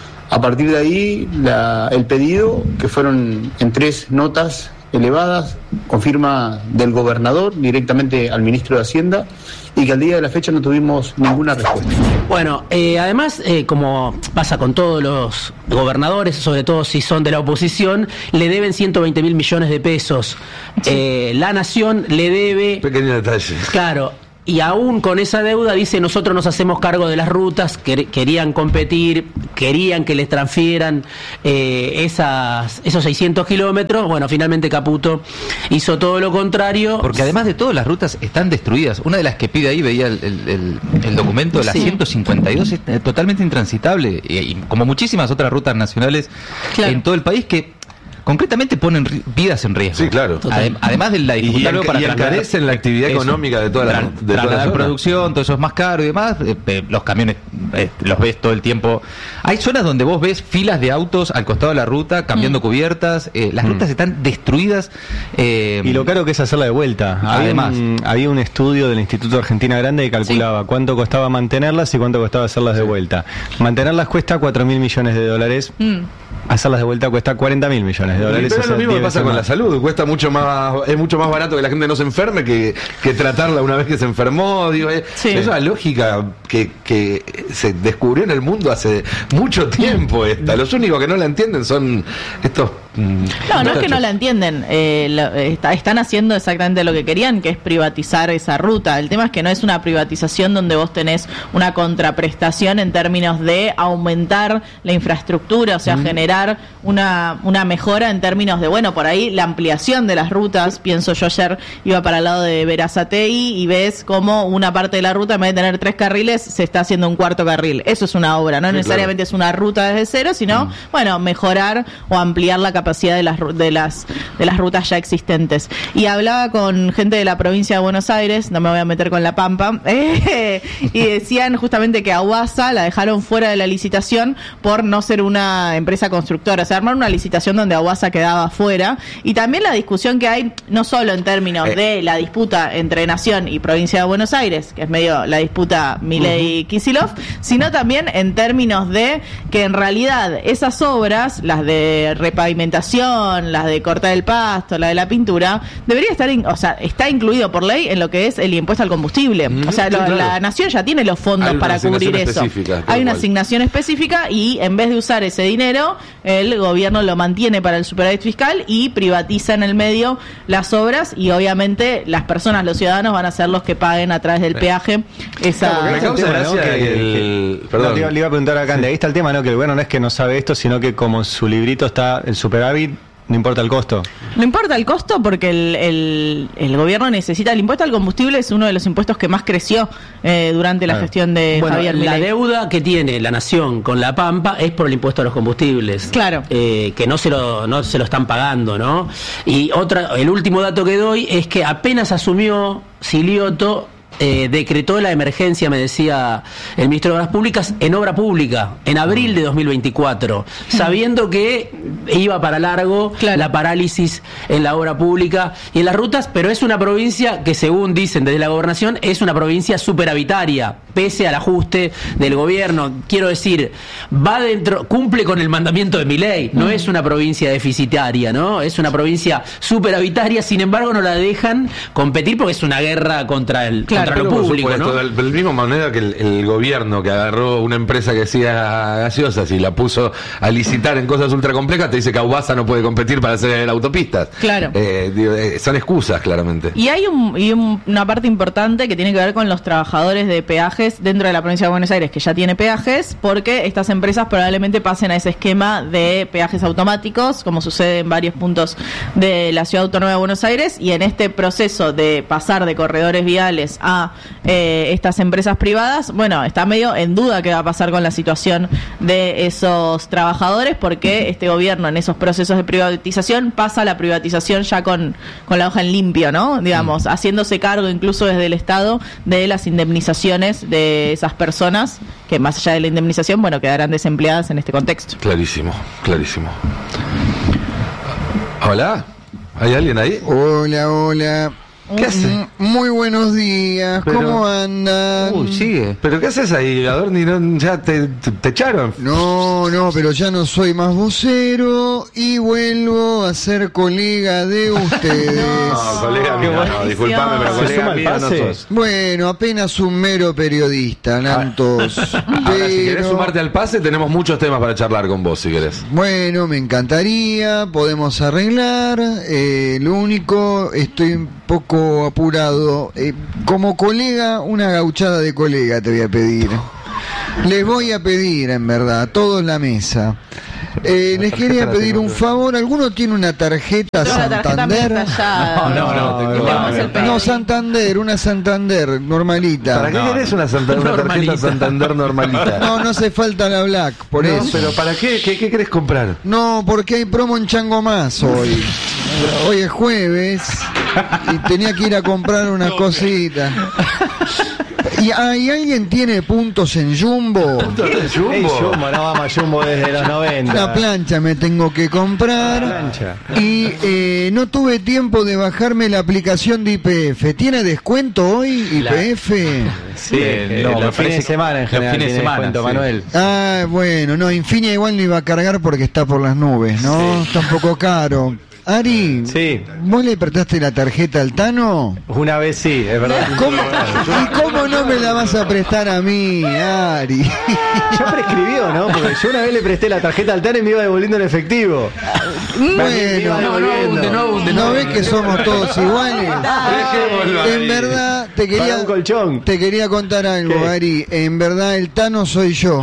A partir de ahí, la, el pedido, que fueron en tres notas elevadas, con firma del gobernador directamente al ministro de Hacienda, y que al día de la fecha no tuvimos ninguna respuesta. Bueno, eh, además, eh, como pasa con todos los gobernadores, sobre todo si son de la oposición, le deben ciento veinte mil millones de pesos. Sí. Eh, la Nación le debe... Pequeño detalle. Claro. Y aún con esa deuda dice, nosotros nos hacemos cargo de las rutas, que querían competir, querían que les transfieran eh, esas, esos seiscientos kilómetros. Bueno, finalmente Caputo hizo todo lo contrario. Porque además de todo, las rutas están destruidas. Una de las que pide ahí, veía el, el, el, el documento, la sí. ciento cincuenta y dos, es totalmente intransitable. Y, y como muchísimas otras rutas nacionales claro. en todo el país que... concretamente ponen ri- vidas en riesgo. Sí, claro. Adem- además de la dificultad y, y, para y encarecen la actividad eso, económica de toda la, de toda la la producción, todo eso es más caro y demás. Eh, eh, los camiones eh, los ves todo el tiempo. Hay zonas donde vos ves filas de autos al costado de la ruta cambiando mm. cubiertas. Eh, las mm. rutas están destruidas. Eh, y lo caro que es hacerla de vuelta. Además, había un, había un estudio del Instituto Argentina Grande que calculaba sí. cuánto costaba mantenerlas y cuánto costaba hacerlas sí. de vuelta. Mantenerlas cuesta cuatro mil millones de dólares. Mm. Hacerlas de vuelta cuesta cuarenta mil millones de dólares. Pero es lo mismo que pasa con la salud, cuesta mucho más, es mucho más barato que la gente no se enferme que, que tratarla una vez que se enfermó. Digo, es, sí. es una lógica que, que se descubrió en el mundo hace mucho tiempo esta. Los únicos que no la entienden son estos. No, no es que no la entienden, eh, lo, está, están haciendo exactamente lo que querían, que es privatizar esa ruta. El tema es que no es una privatización donde vos tenés una contraprestación en términos de aumentar la infraestructura, o sea, mm. generar una, una mejora en términos de, bueno, por ahí la ampliación de las rutas. Pienso yo ayer iba para el lado de Berazategui y ves como una parte de la ruta, en vez de tener tres carriles, se está haciendo un cuarto carril. Eso es una obra, no sí, necesariamente claro. es una ruta desde cero, sino, mm. bueno, mejorar o ampliar la capacidad de las de las de las rutas ya existentes. Y hablaba con gente de la provincia de Buenos Aires, no me voy a meter con La Pampa, eh, y decían justamente que a UASA la dejaron fuera de la licitación por no ser una empresa constructora, o sea, armar una licitación donde a UASA quedaba fuera. Y también la discusión que hay, no solo en términos eh. de la disputa entre Nación y provincia de Buenos Aires, que es medio la disputa Milei-Kicillof, uh-huh. sino también en términos de que en realidad esas obras, las de repavimentación, las de cortar el pasto, la de la pintura, debería estar, in, o sea, está incluido por ley en lo que es el impuesto al combustible. Mm, o sea, sí, lo, claro. la Nación ya tiene los fondos para cubrir eso. Hay una cual. asignación específica y en vez de usar ese dinero, el gobierno lo mantiene para el superávit fiscal y privatiza en el medio las obras y obviamente las personas, los ciudadanos van a ser los que paguen a través del peaje esa... Claro, me causa gracia, ¿no? que el... el... Perdón. No, le iba a preguntar acá, sí. ahí está el tema, ¿no? Que el gobierno no es que no sabe esto, sino que como en su librito está el superávit, no importa el costo. No importa el costo porque el, el, el gobierno necesita... El impuesto al combustible es uno de los impuestos que más creció eh, durante la ah. gestión de bueno, Javier Milei. La deuda que tiene la Nación con La Pampa es por el impuesto a los combustibles. Claro. Eh, que no se lo no se lo están pagando, ¿no? Y otra, el último dato que doy es que apenas asumió Silioto... Eh, decretó la emergencia, me decía el ministro de Obras Públicas, en obra pública, en abril de dos mil veinticuatro, sabiendo que iba para largo claro. la parálisis en la obra pública y en las rutas, pero es una provincia que, según dicen desde la gobernación, es una provincia superavitaria, pese al ajuste del gobierno. Quiero decir, va dentro, cumple con el mandamiento de Milei, no mm. es una provincia deficitaria, ¿no? Es una provincia superavitaria, sin embargo no la dejan competir porque es una guerra contra el... Claro. Lo público, ¿no? De la misma manera que el, el gobierno que agarró una empresa que hacía gaseosas y la puso a licitar en cosas ultra complejas, te dice que Aguasa no puede competir para hacer autopistas. Claro. Eh, digo, eh, son excusas, claramente. Y hay un, y un, una parte importante que tiene que ver con los trabajadores de peaje peajes dentro de la provincia de Buenos Aires, que ya tiene peajes, porque estas empresas probablemente pasen a ese esquema de peajes automáticos, como sucede en varios puntos de la Ciudad Autónoma de Buenos Aires, y en este proceso de pasar de corredores viales a eh, estas empresas privadas, bueno, está medio en duda qué va a pasar con la situación de esos trabajadores, porque este gobierno en esos procesos de privatización pasa la privatización ya con, con la hoja en limpio, ¿no? Digamos, mm. haciéndose cargo incluso desde el Estado de las indemnizaciones de esas personas que, más allá de la indemnización, bueno, quedarán desempleadas en este contexto. Clarísimo, clarísimo. Hola, ¿hay alguien ahí? Hola, hola. ¿Qué hace? Muy buenos días, Pero... ¿cómo andan? Uy, sigue. ¿Pero qué haces ahí, Adorni? ¿No, ¿Ya te, te, te echaron? No, no, pero ya no soy más vocero y vuelvo a ser colega de ustedes. No, colega mío, no, no, disculpame, pero colega mío no sos. Bueno, apenas un mero periodista, Nantos. Ahora, pero... si querés sumarte al pase, tenemos muchos temas para charlar con vos, si querés. Bueno, me encantaría, podemos arreglar. Eh, lo único, estoy un poco apurado. Eh, como colega, una gauchada de colega te voy a pedir. Les voy a pedir, en verdad, a todos la mesa. Eh, les quería pedir un favor. ¿Alguno tiene una tarjeta no, Santander? La tarjeta no, no, no, no, no, no, Santander, una Santander normalita. ¿Para qué no, querés una, Santa, una tarjeta Santander normalita? No, no hace falta la Black, por no, eso. ¿Pero para qué? ¿Qué, qué querés comprar? No, porque hay promo en Chango Más hoy. Hoy es jueves y tenía que ir a comprar una cosita. ¿Y hay alguien tiene puntos en Jumbo? ¿Puntos en Jumbo? Hey, Jumbo, no vamos a Jumbo desde los noventa. Una plancha me tengo que comprar. Plancha. Y eh, no tuve tiempo de bajarme la aplicación de I P F. ¿Tiene descuento hoy I P F? Sí, eh, no, los fines de semana en general. Los fines de semana, descuento, sí. Manuel. Ah, bueno, no, Infinia igual no iba a cargar porque está por las nubes, ¿no? Sí. Está un poco caro. Ari, sí. ¿Vos le prestaste la tarjeta al Tano? Una vez sí, es verdad. ¿Cómo? ¿Y cómo no me la vas a prestar a mí, Ari? Yo prescribió, ¿no? Porque yo una vez le presté la tarjeta al Tano y me iba devolviendo en efectivo. Bueno, no, no, no, no, ¿no ves que somos todos iguales? En verdad, te quería, un colchón. te quería contar algo, ¿qué? Ari. En verdad, el Tano soy yo.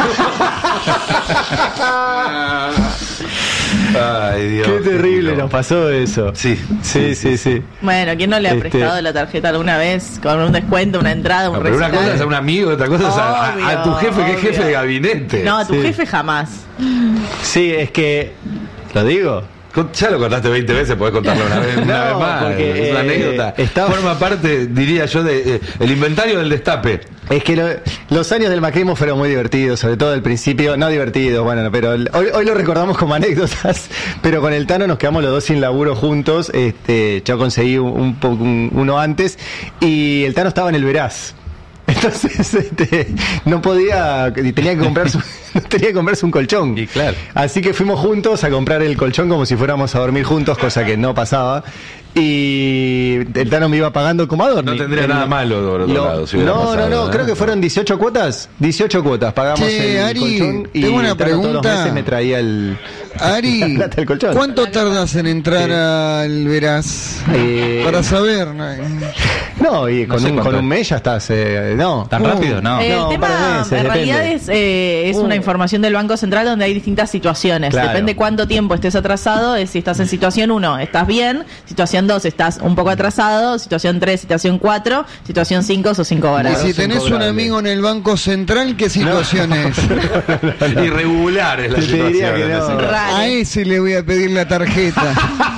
Ay, Dios. Qué terrible nos pasó eso. Sí, sí, sí, sí. Bueno, ¿quién no le ha este... prestado la tarjeta alguna vez con un descuento, una entrada, un no, pero recital? una cosa es a un amigo, otra cosa es a, a, a tu jefe, que es jefe de gabinete. No, a tu sí. jefe jamás. Sí, es que... ¿Lo digo? Ya lo contaste veinte veces, podés contarlo una vez, una no, vez más. Porque, es una eh, anécdota. Está... Forma parte, diría yo, de eh, el inventario del destape. Es que lo, los años del macrismo fueron muy divertidos, sobre todo al principio, no divertidos, bueno, pero el, hoy, hoy lo recordamos como anécdotas, pero con el Tano nos quedamos los dos sin laburo juntos. Este, yo conseguí un, un, un, uno antes y el Tano estaba en el Veraz. Entonces este, no podía, tenía que comprarse, tenía que comprarse un colchón. Y claro. Así que fuimos juntos a comprar el colchón como si fuéramos a dormir juntos, cosa que no pasaba. Y el Tano me iba pagando como Adorni. No tendría el, nada malo, por otro lo, lado. Si no, pasado, no, no, ¿eh? creo que fueron dieciocho cuotas. dieciocho cuotas, pagamos Che, el Ari, colchón y tengo una el Tano todos los pregunta. meses me traía el... Ari, la plata del colchón. ¿cuánto tardas en entrar sí. al Veraz? Eh, Para saber. ¿no? No, y con, no sé un, con un mes ya estás. Eh, no. ¿Tan uh, rápido? No. El no, tema, meses, en depende. realidad, es, eh, es Uh. una información del Banco Central donde hay distintas situaciones. Claro. Depende cuánto tiempo estés atrasado. Es si estás en situación uno, estás bien. Situación dos, estás un poco atrasado. Situación tres, situación cuatro. Situación cinco, sos cinco Y horas. si tenés un amigo en el Banco Central, ¿qué situación es? Irregular es la Te situación. diría que en no. ese caso. Raro. A ese le voy a pedir la tarjeta.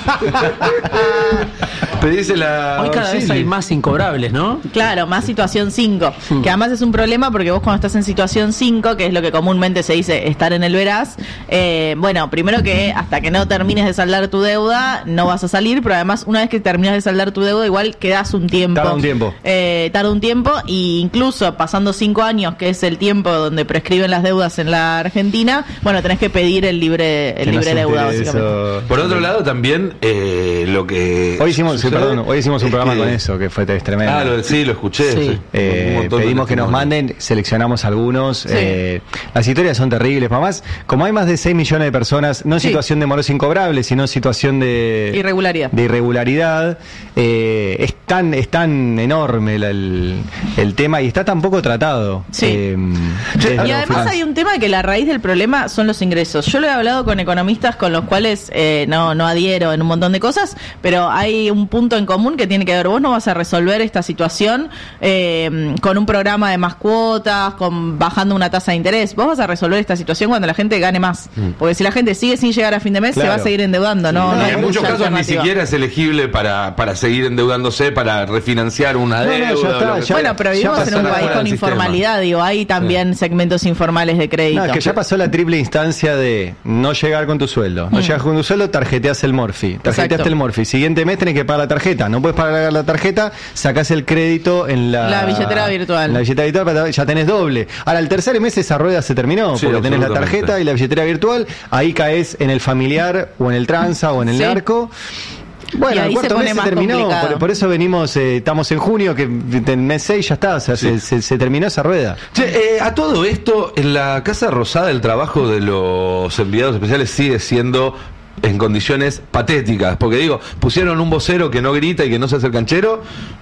Pedísela. Hoy cada vez hay más incobrables, ¿no? Claro, más situación cinco, que además es un problema porque vos cuando estás en situación cinco, que es lo que comúnmente se dice estar en el Veraz, eh, bueno, primero que hasta que no termines de saldar tu deuda no vas a salir, pero además una vez que terminas de saldar tu deuda igual quedás un tiempo. Tarda un tiempo. Eh, tarda un tiempo y incluso pasando cinco años, que es el tiempo donde prescriben las deudas en la Argentina, bueno, tenés que pedir el libre, el Que no libre se deuda, entere básicamente. eso. Por otro lado, también eh, lo que Hoy hicimos, Sí, perdón, hoy hicimos un programa que, con eso, que fue tremendo. Ah, lo, sí, lo escuché. Sí. Sí. Eh, pedimos que nos manden, seleccionamos algunos. Sí. Eh, las historias son terribles. Mamás, como hay más de seis millones de personas, no en sí. situación de moroso incobrable, sino en situación de irregularidad. De irregularidad eh, es, tan, es tan enorme el, el, el tema y está tan poco tratado. Sí. Eh, y además hay un tema que la raíz del problema son los ingresos. Yo lo he hablado con economistas con los cuales eh, no, no adhiero en un montón de cosas, pero hay un punto en común que tiene que ver, vos no vas a resolver esta situación eh, con un programa de más cuotas, con bajando una tasa de interés, vos vas a resolver esta situación cuando la gente gane más, porque si la gente sigue sin llegar a fin de mes, claro, se va a seguir endeudando. No, sí, no, no en muchos casos ni siquiera es elegible para, para seguir endeudándose, para refinanciar una deuda. No, no, está, ya, bueno, pero vivimos en un país con informalidad, digo, hay también sí. segmentos informales de crédito. No, es que ya pasó la triple instancia de no llegar con tu sueldo, no mm. llegas con tu sueldo, tarjeteas el Morphy, tarjeteaste Exacto. el Morphy, siguiente mes tenés que pagar la tarjeta, no puedes pagar la tarjeta, sacás el crédito en la, la billetera virtual, la billetera virtual, ya tenés doble. Ahora, el tercer mes esa rueda se terminó, sí, porque tenés la tarjeta y la billetera virtual, ahí caes en el familiar o en el tranza o en el sí. narco. Bueno, el cuarto mes se terminó, por, por eso venimos, eh, estamos en junio, que en mes seis ya está, o sea, sí. se, se, se terminó esa rueda. Che, eh, a todo esto, en la Casa Rosada el trabajo de los enviados especiales sigue siendo en condiciones patéticas, porque digo, pusieron un vocero que no grita y que no se hace el canchero,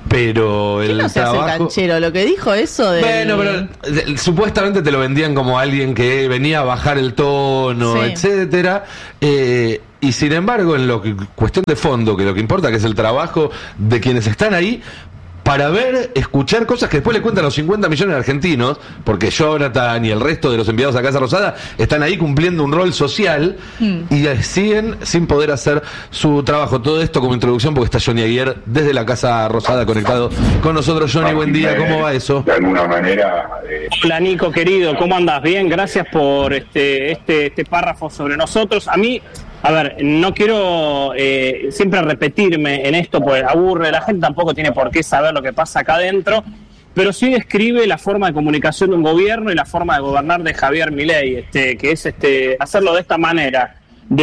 pero el no se trabajo... hace el canchero? Lo que dijo eso de... Bueno, pero de, supuestamente te lo vendían como alguien que venía a bajar el tono, sí. etcétera, eh, y sin embargo, en lo que cuestión de fondo, que lo que importa que es el trabajo de quienes están ahí, para ver, escuchar cosas que después le cuentan a los cincuenta millones de argentinos, porque Jonathan y el resto de los enviados a Casa Rosada están ahí cumpliendo un rol social mm. y siguen sin poder hacer su trabajo. Todo esto como introducción, porque está Johnny Aguirre desde la Casa Rosada conectado con nosotros. Johnny, buen día, ¿cómo va eso? De alguna manera... Eh... Hola Nico, querido, ¿cómo andás? Bien, gracias por este, este, este párrafo sobre nosotros. A mí... A ver, no quiero eh, siempre repetirme en esto, pues aburre, la gente tampoco tiene por qué saber lo que pasa acá adentro, pero sí describe la forma de comunicación de un gobierno y la forma de gobernar de Javier Milei, este, que es este hacerlo de esta manera,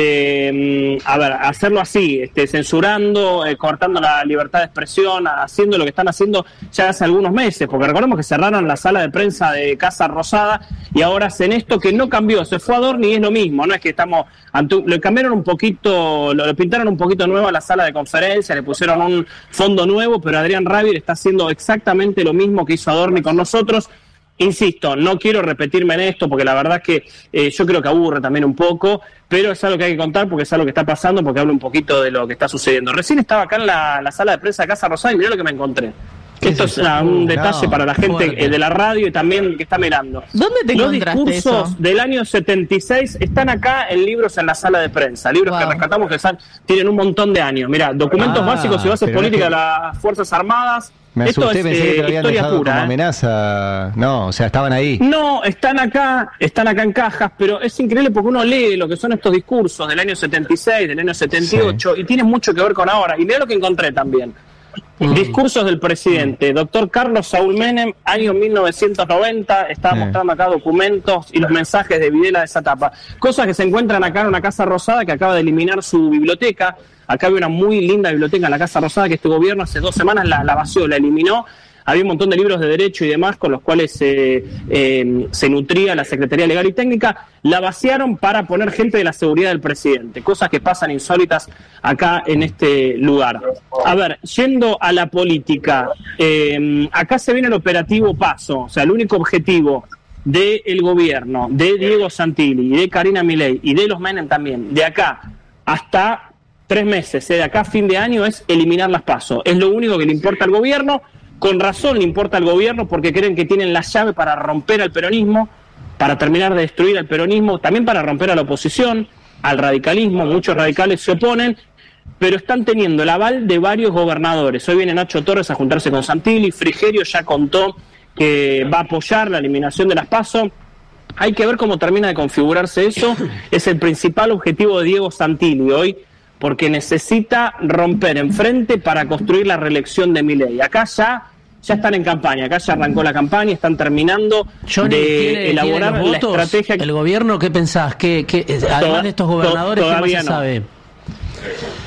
de, a ver, hacerlo así, este, censurando, eh, cortando la libertad de expresión, haciendo lo que están haciendo ya hace algunos meses, porque recordemos que cerraron la sala de prensa de Casa Rosada y ahora hacen esto que no cambió, se fue a Adorni y es lo mismo, no es que estamos, ante, le cambiaron un poquito, lo, lo pintaron un poquito nuevo a la sala de conferencia, le pusieron un fondo nuevo, pero Adrián Rabir está haciendo exactamente lo mismo que hizo Adorni con nosotros. Insisto, no quiero repetirme en esto porque la verdad es que eh, yo creo que aburre también un poco, pero es algo que hay que contar porque es algo que está pasando, porque hablo un poquito de lo que está sucediendo. Recién estaba acá en la, la sala de prensa de Casa Rosada y mirá lo que me encontré. Esto es una, un detalle no, para la gente eh, de la radio y también que está mirando. ¿Dónde te Los encontraste discursos eso? del año setenta y seis están acá en libros en la sala de prensa. Libros wow. que rescatamos que están, tienen un montón de años. Mirá, documentos ah, básicos y bases políticas de las Fuerzas Armadas. Me Esto asusté, es pensé eh, que te lo habían historia dejado pura, como ¿eh? amenaza. No, o sea, estaban ahí. No, están acá, están acá en cajas, pero es increíble porque uno lee lo que son estos discursos del año setenta y seis, del año setenta y ocho, sí. y tienen mucho que ver con ahora. Y mirá lo que encontré también. Mm. Discursos del presidente, mm. doctor Carlos Saúl Menem, año mil novecientos noventa, estaba sí. mostrando acá documentos y los mensajes de Videla de esa etapa. Cosas que se encuentran acá en una Casa Rosada que acaba de eliminar su biblioteca. Acá había una muy linda biblioteca en la Casa Rosada que este gobierno hace dos semanas la, la vació, la eliminó. Había un montón de libros de derecho y demás con los cuales eh, eh, se nutría la Secretaría Legal y Técnica. La vaciaron para poner gente de la seguridad del presidente, cosas que pasan insólitas acá en este lugar. A ver, yendo a la política, eh, acá se viene el operativo Paso, o sea, el único objetivo del gobierno, de Diego Santilli y de Karina Milei y de los Menem también, de acá hasta tres meses, eh, de acá a fin de año, es eliminar las Paso. Es lo único que le importa al gobierno. Con razón le importa al gobierno porque creen que tienen la llave para romper al peronismo, para terminar de destruir al peronismo, también para romper a la oposición, al radicalismo. Muchos radicales se oponen, pero están teniendo el aval de varios gobernadores. Hoy viene Nacho Torres a juntarse con Santilli, Frigerio ya contó que va a apoyar la eliminación de las PASO. Hay que ver cómo termina de configurarse eso. Es el principal objetivo de Diego Santilli hoy, porque necesita romper enfrente para construir la reelección de Milei. Acá ya, ya están en campaña, acá ya arrancó la campaña, están terminando Johnny, de ¿tiene, elaborar ¿tiene la estrategia. ¿El gobierno qué pensás? ¿Qué, qué, además de estos gobernadores, ¿qué más se no. sabe?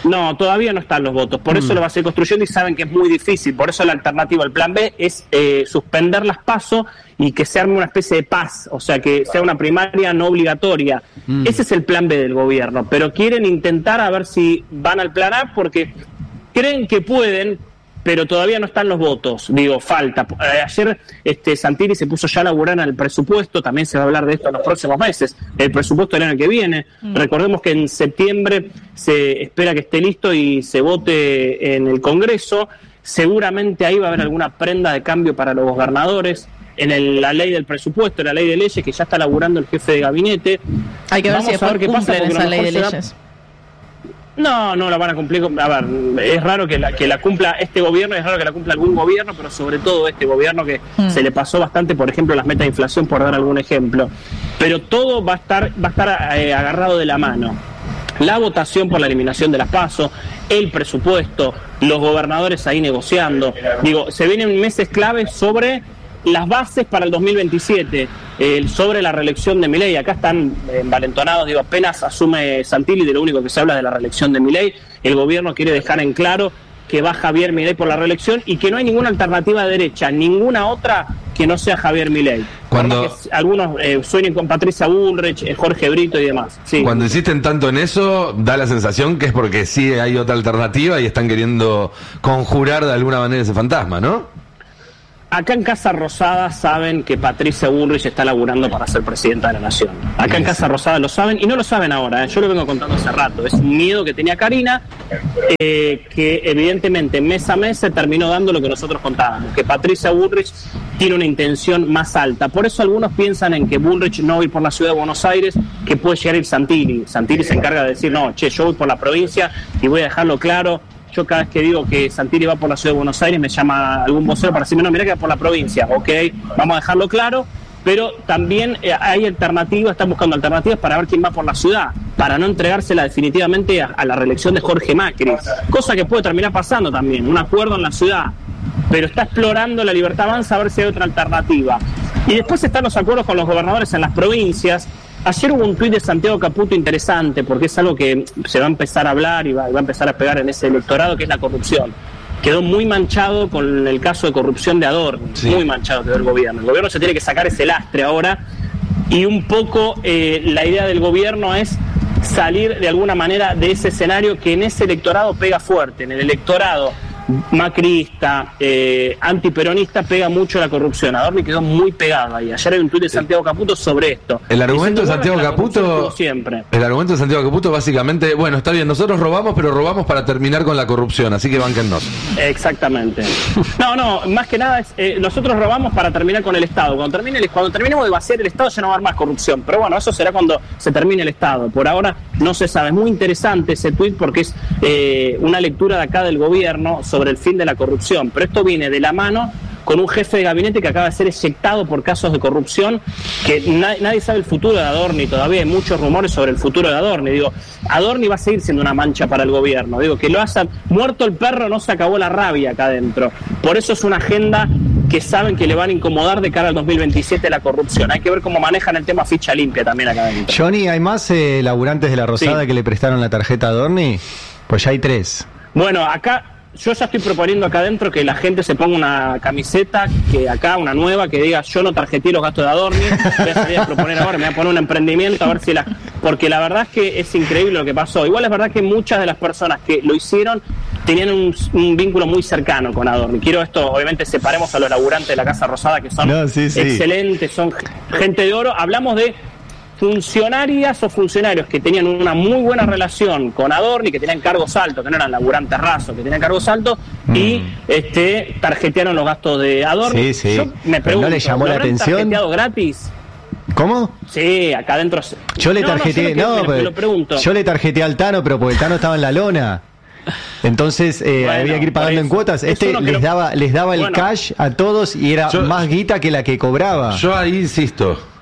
No, todavía no están los votos, por mm. eso lo va a seguir construyendo y saben que es muy difícil, por eso la alternativa, el plan B, es eh, suspender las PASO y que se arme una especie de paz, o sea, que sea una primaria no obligatoria. Mm. Ese es el plan B del gobierno, pero quieren intentar a ver si van al plan A porque creen que pueden, pero todavía no están los votos, digo, falta. Eh, ayer este Santilli se puso ya a laburar en el presupuesto, también se va a hablar de esto en los próximos meses, el presupuesto del año que viene. Mm. Recordemos que en septiembre se espera que esté listo y se vote en el Congreso, seguramente ahí va a haber alguna prenda de cambio para los gobernadores, en el, la ley del presupuesto, la ley de leyes que ya está laburando el jefe de gabinete. Hay que ver Vamos si a ver qué pasa esa ley de leyes. Da... No, no la van a cumplir. A ver, es raro que la, que la cumpla este gobierno, es raro que la cumpla algún gobierno, pero sobre todo este gobierno que mm. se le pasó bastante, por ejemplo, las metas de inflación, por dar algún ejemplo. Pero todo va a estar, va a estar eh, agarrado de la mano. La votación por la eliminación de las PASO, el presupuesto, los gobernadores ahí negociando. Digo, se vienen meses claves sobre las bases para el dos mil veintisiete, eh, sobre la reelección de Milei. Acá están eh, envalentonados, digo, apenas asume Santilli, de lo único que se habla de la reelección de Milei. El gobierno quiere dejar en claro que va Javier Milei por la reelección y que no hay ninguna alternativa de derecha, ninguna otra que no sea Javier Milei. Cuando que algunos eh, sueñen con Patricia Bullrich, eh, Jorge Brito y demás. Sí. Cuando insisten tanto en eso, da la sensación que es porque sí hay otra alternativa y están queriendo conjurar de alguna manera ese fantasma, ¿no? Acá en Casa Rosada saben que Patricia Bullrich está laburando para ser presidenta de la Nación. Acá en Casa Rosada lo saben, y no lo saben ahora, ¿eh? Yo lo vengo contando hace rato. Es un miedo que tenía Karina, eh, que evidentemente mes a mes se terminó dando lo que nosotros contábamos, que Patricia Bullrich tiene una intención más alta. Por eso algunos piensan en que Bullrich no va a ir por la ciudad de Buenos Aires, que puede llegar a ir Santilli. Santilli se encarga de decir, no, che, yo voy por la provincia y voy a dejarlo claro. Yo cada vez que digo que Santilli va por la ciudad de Buenos Aires me llama algún vocero para decirme, no, mirá que va por la provincia, ok, vamos a dejarlo claro, pero también eh, hay alternativas, están buscando alternativas para ver quién va por la ciudad, para no entregársela definitivamente a, a la reelección de Jorge Macri, cosa que puede terminar pasando también, un acuerdo en la ciudad, pero está explorando la Libertad Avanza a ver si hay otra alternativa. Y después están los acuerdos con los gobernadores en las provincias. Ayer hubo un tuit de Santiago Caputo interesante, porque es algo que se va a empezar a hablar y va, y va a empezar a pegar en ese electorado, que es la corrupción. Quedó muy manchado con el caso de corrupción de Adorni, sí. Muy manchado quedó el gobierno. El gobierno se tiene que sacar ese lastre ahora, y un poco eh, la idea del gobierno es salir de alguna manera de ese escenario que en ese electorado pega fuerte, en el electorado macrista, eh, antiperonista, pega mucho la corrupción. Adorni quedó muy pegado ahí. Ayer hay un tuit de Santiago Caputo sobre esto. El argumento de Santiago Caputo siempre. El argumento de Santiago Caputo básicamente, bueno, está bien, nosotros robamos, pero robamos para terminar con la corrupción, así que bánquennos. Exactamente. No, no, más que nada es, eh, nosotros robamos para terminar con el Estado. Cuando termine el, cuando terminemos de vaciar el Estado ya no va a haber más corrupción. Pero bueno, eso será cuando se termine el Estado. Por ahora no se sabe. Es muy interesante ese tuit porque es eh, una lectura de acá del gobierno sobre el fin de la corrupción, pero esto viene de la mano con un jefe de gabinete que acaba de ser eyectado por casos de corrupción, que na- nadie sabe el futuro de Adorni, todavía hay muchos rumores sobre el futuro de Adorni. Digo, Adorni va a seguir siendo una mancha para el gobierno. Digo, que lo haya muerto el perro, no se acabó la rabia acá adentro. Por eso es una agenda que saben que le van a incomodar de cara al dos mil veintisiete la corrupción. Hay que ver cómo manejan el tema ficha limpia también acá adentro. Johnny, ¿hay más eh, laburantes de la Rosada sí. que le prestaron la tarjeta a Adorni? Pues ya hay tres. Bueno, acá yo ya estoy proponiendo acá adentro que la gente se ponga una camiseta, que acá, una nueva, que diga yo no tarjeté los gastos de Adorni, voy a salir a proponer ahora, me voy a poner un emprendimiento a ver si la... Porque la verdad es que es increíble lo que pasó. Igual es verdad que muchas de las personas que lo hicieron tenían un, un vínculo muy cercano con Adorni. Quiero esto, obviamente separemos a los laburantes de la Casa Rosada, que son no, sí, sí. excelentes, son gente de oro. Hablamos de funcionarias o funcionarios que tenían una muy buena relación con Adorni, que tenían cargos altos, que no eran laburantes rasos, que tenían cargos altos, mm. y este tarjetearon los gastos de Adorni. Sí, sí. Yo me pregunto, ¿no le llamó ¿lo la habrán atención? tarjeteado gratis? ¿Cómo? Sí, acá adentro. Yo le tarjeteé, no, no, no me, me lo pregunto. Yo le tarjeteé al Tano, pero porque el Tano estaba en la lona. Entonces eh, bueno, había que ir pagando en cuotas. Este les daba, les daba el bueno, cash a todos y era yo, más guita que la que cobraba. Yo ahí insisto.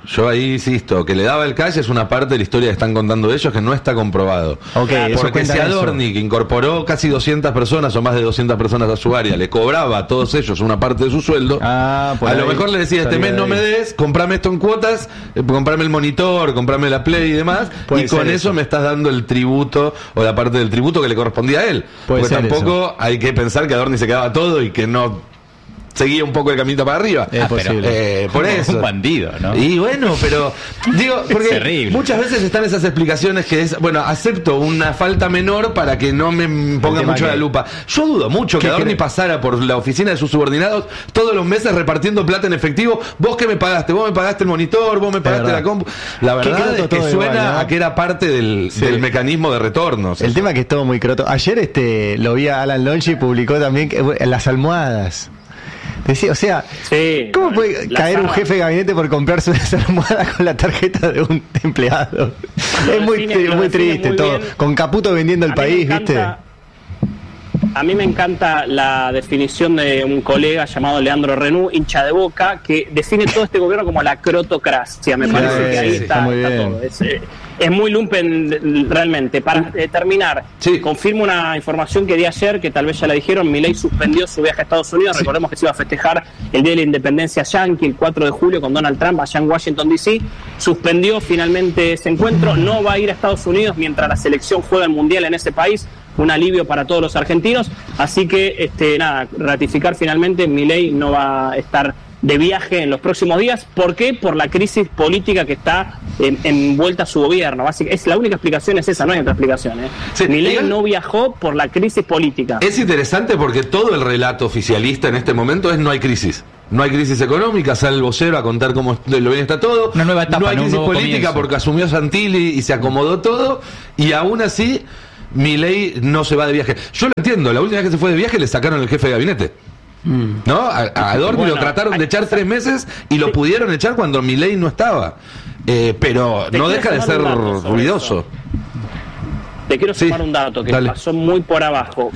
Yo ahí insisto, que le daba el cash es una parte de la historia que están contando ellos que no está comprobado. Okay, porque si Adorni, que incorporó casi doscientas personas o más de doscientas personas a su área, le cobraba a todos ellos una parte de su sueldo, ah, a lo mejor le decía, este mes no me des, comprame esto en cuotas, eh, comprame el monitor, comprame la Play y demás, y con eso, eso me estás dando el tributo o la parte del tributo que le correspondía a él. Puede porque tampoco eso. Hay que pensar que Adorni se quedaba todo y que no seguía un poco el caminito para arriba. Es ah, posible. Eh, por eso. Un bandido, ¿no? Y bueno, pero digo, porque muchas veces están esas explicaciones que es, bueno, acepto una falta menor para que no me ponga mucho la lupa. Yo dudo mucho que Adorni pasara por la oficina de sus subordinados todos los meses repartiendo plata en efectivo. Vos que me pagaste, vos me pagaste el monitor, vos me pagaste la compu. La verdad es que suena igual, ¿no? a que era parte del, sí. del mecanismo de retornos. El eso. tema es que es todo muy croto. Ayer este lo vi a Alan Lonchi y publicó también que, las almohadas. Decía, o sea, sí, ¿cómo puede caer un jefe de gabinete por comprarse una almohada con la tarjeta de un empleado? Es muy, define, muy triste muy todo. Bien. Con Caputo vendiendo el a país, encanta, ¿viste? A mí me encanta la definición de un colega llamado Leandro Renú, hincha de Boca, que define todo este gobierno como la crotocracia. Me parece sí, que ahí sí, está, está, está todo. Es, eh, es muy lumpen realmente. Para eh, terminar, sí. confirmo una información que di ayer, que tal vez ya la dijeron, Milei suspendió su viaje a Estados Unidos. Sí. Recordemos que se iba a festejar el Día de la Independencia Yankee, el cuatro de julio, con Donald Trump allá en Washington, D C Suspendió finalmente ese encuentro. No va a ir a Estados Unidos mientras la selección juega el Mundial en ese país. Un alivio para todos los argentinos. Así que, este nada, ratificar finalmente, Milei no va a estar de viaje en los próximos días. ¿Por qué? Por la crisis política que está en, envuelta su gobierno. Básicamente, es la única explicación es esa, no hay otra explicación. ¿eh? Sí, Milei no viajó por la crisis política. Es interesante porque todo el relato oficialista en este momento es no hay crisis. No hay crisis económica, sale el vocero a contar cómo lo bien está todo. Una nueva etapa, no hay crisis política comienzo. Porque asumió Santilli y se acomodó todo. Y aún así, Milei no se va de viaje. Yo lo entiendo, la última vez que se fue de viaje le sacaron el jefe de gabinete. ¿No? A, a Adorni bueno, lo trataron de echar tres meses y lo pudieron echar cuando Milei no estaba. Eh, pero no deja de ser ruidoso. Te quiero sumar sí, un dato que dale. pasó muy por abajo.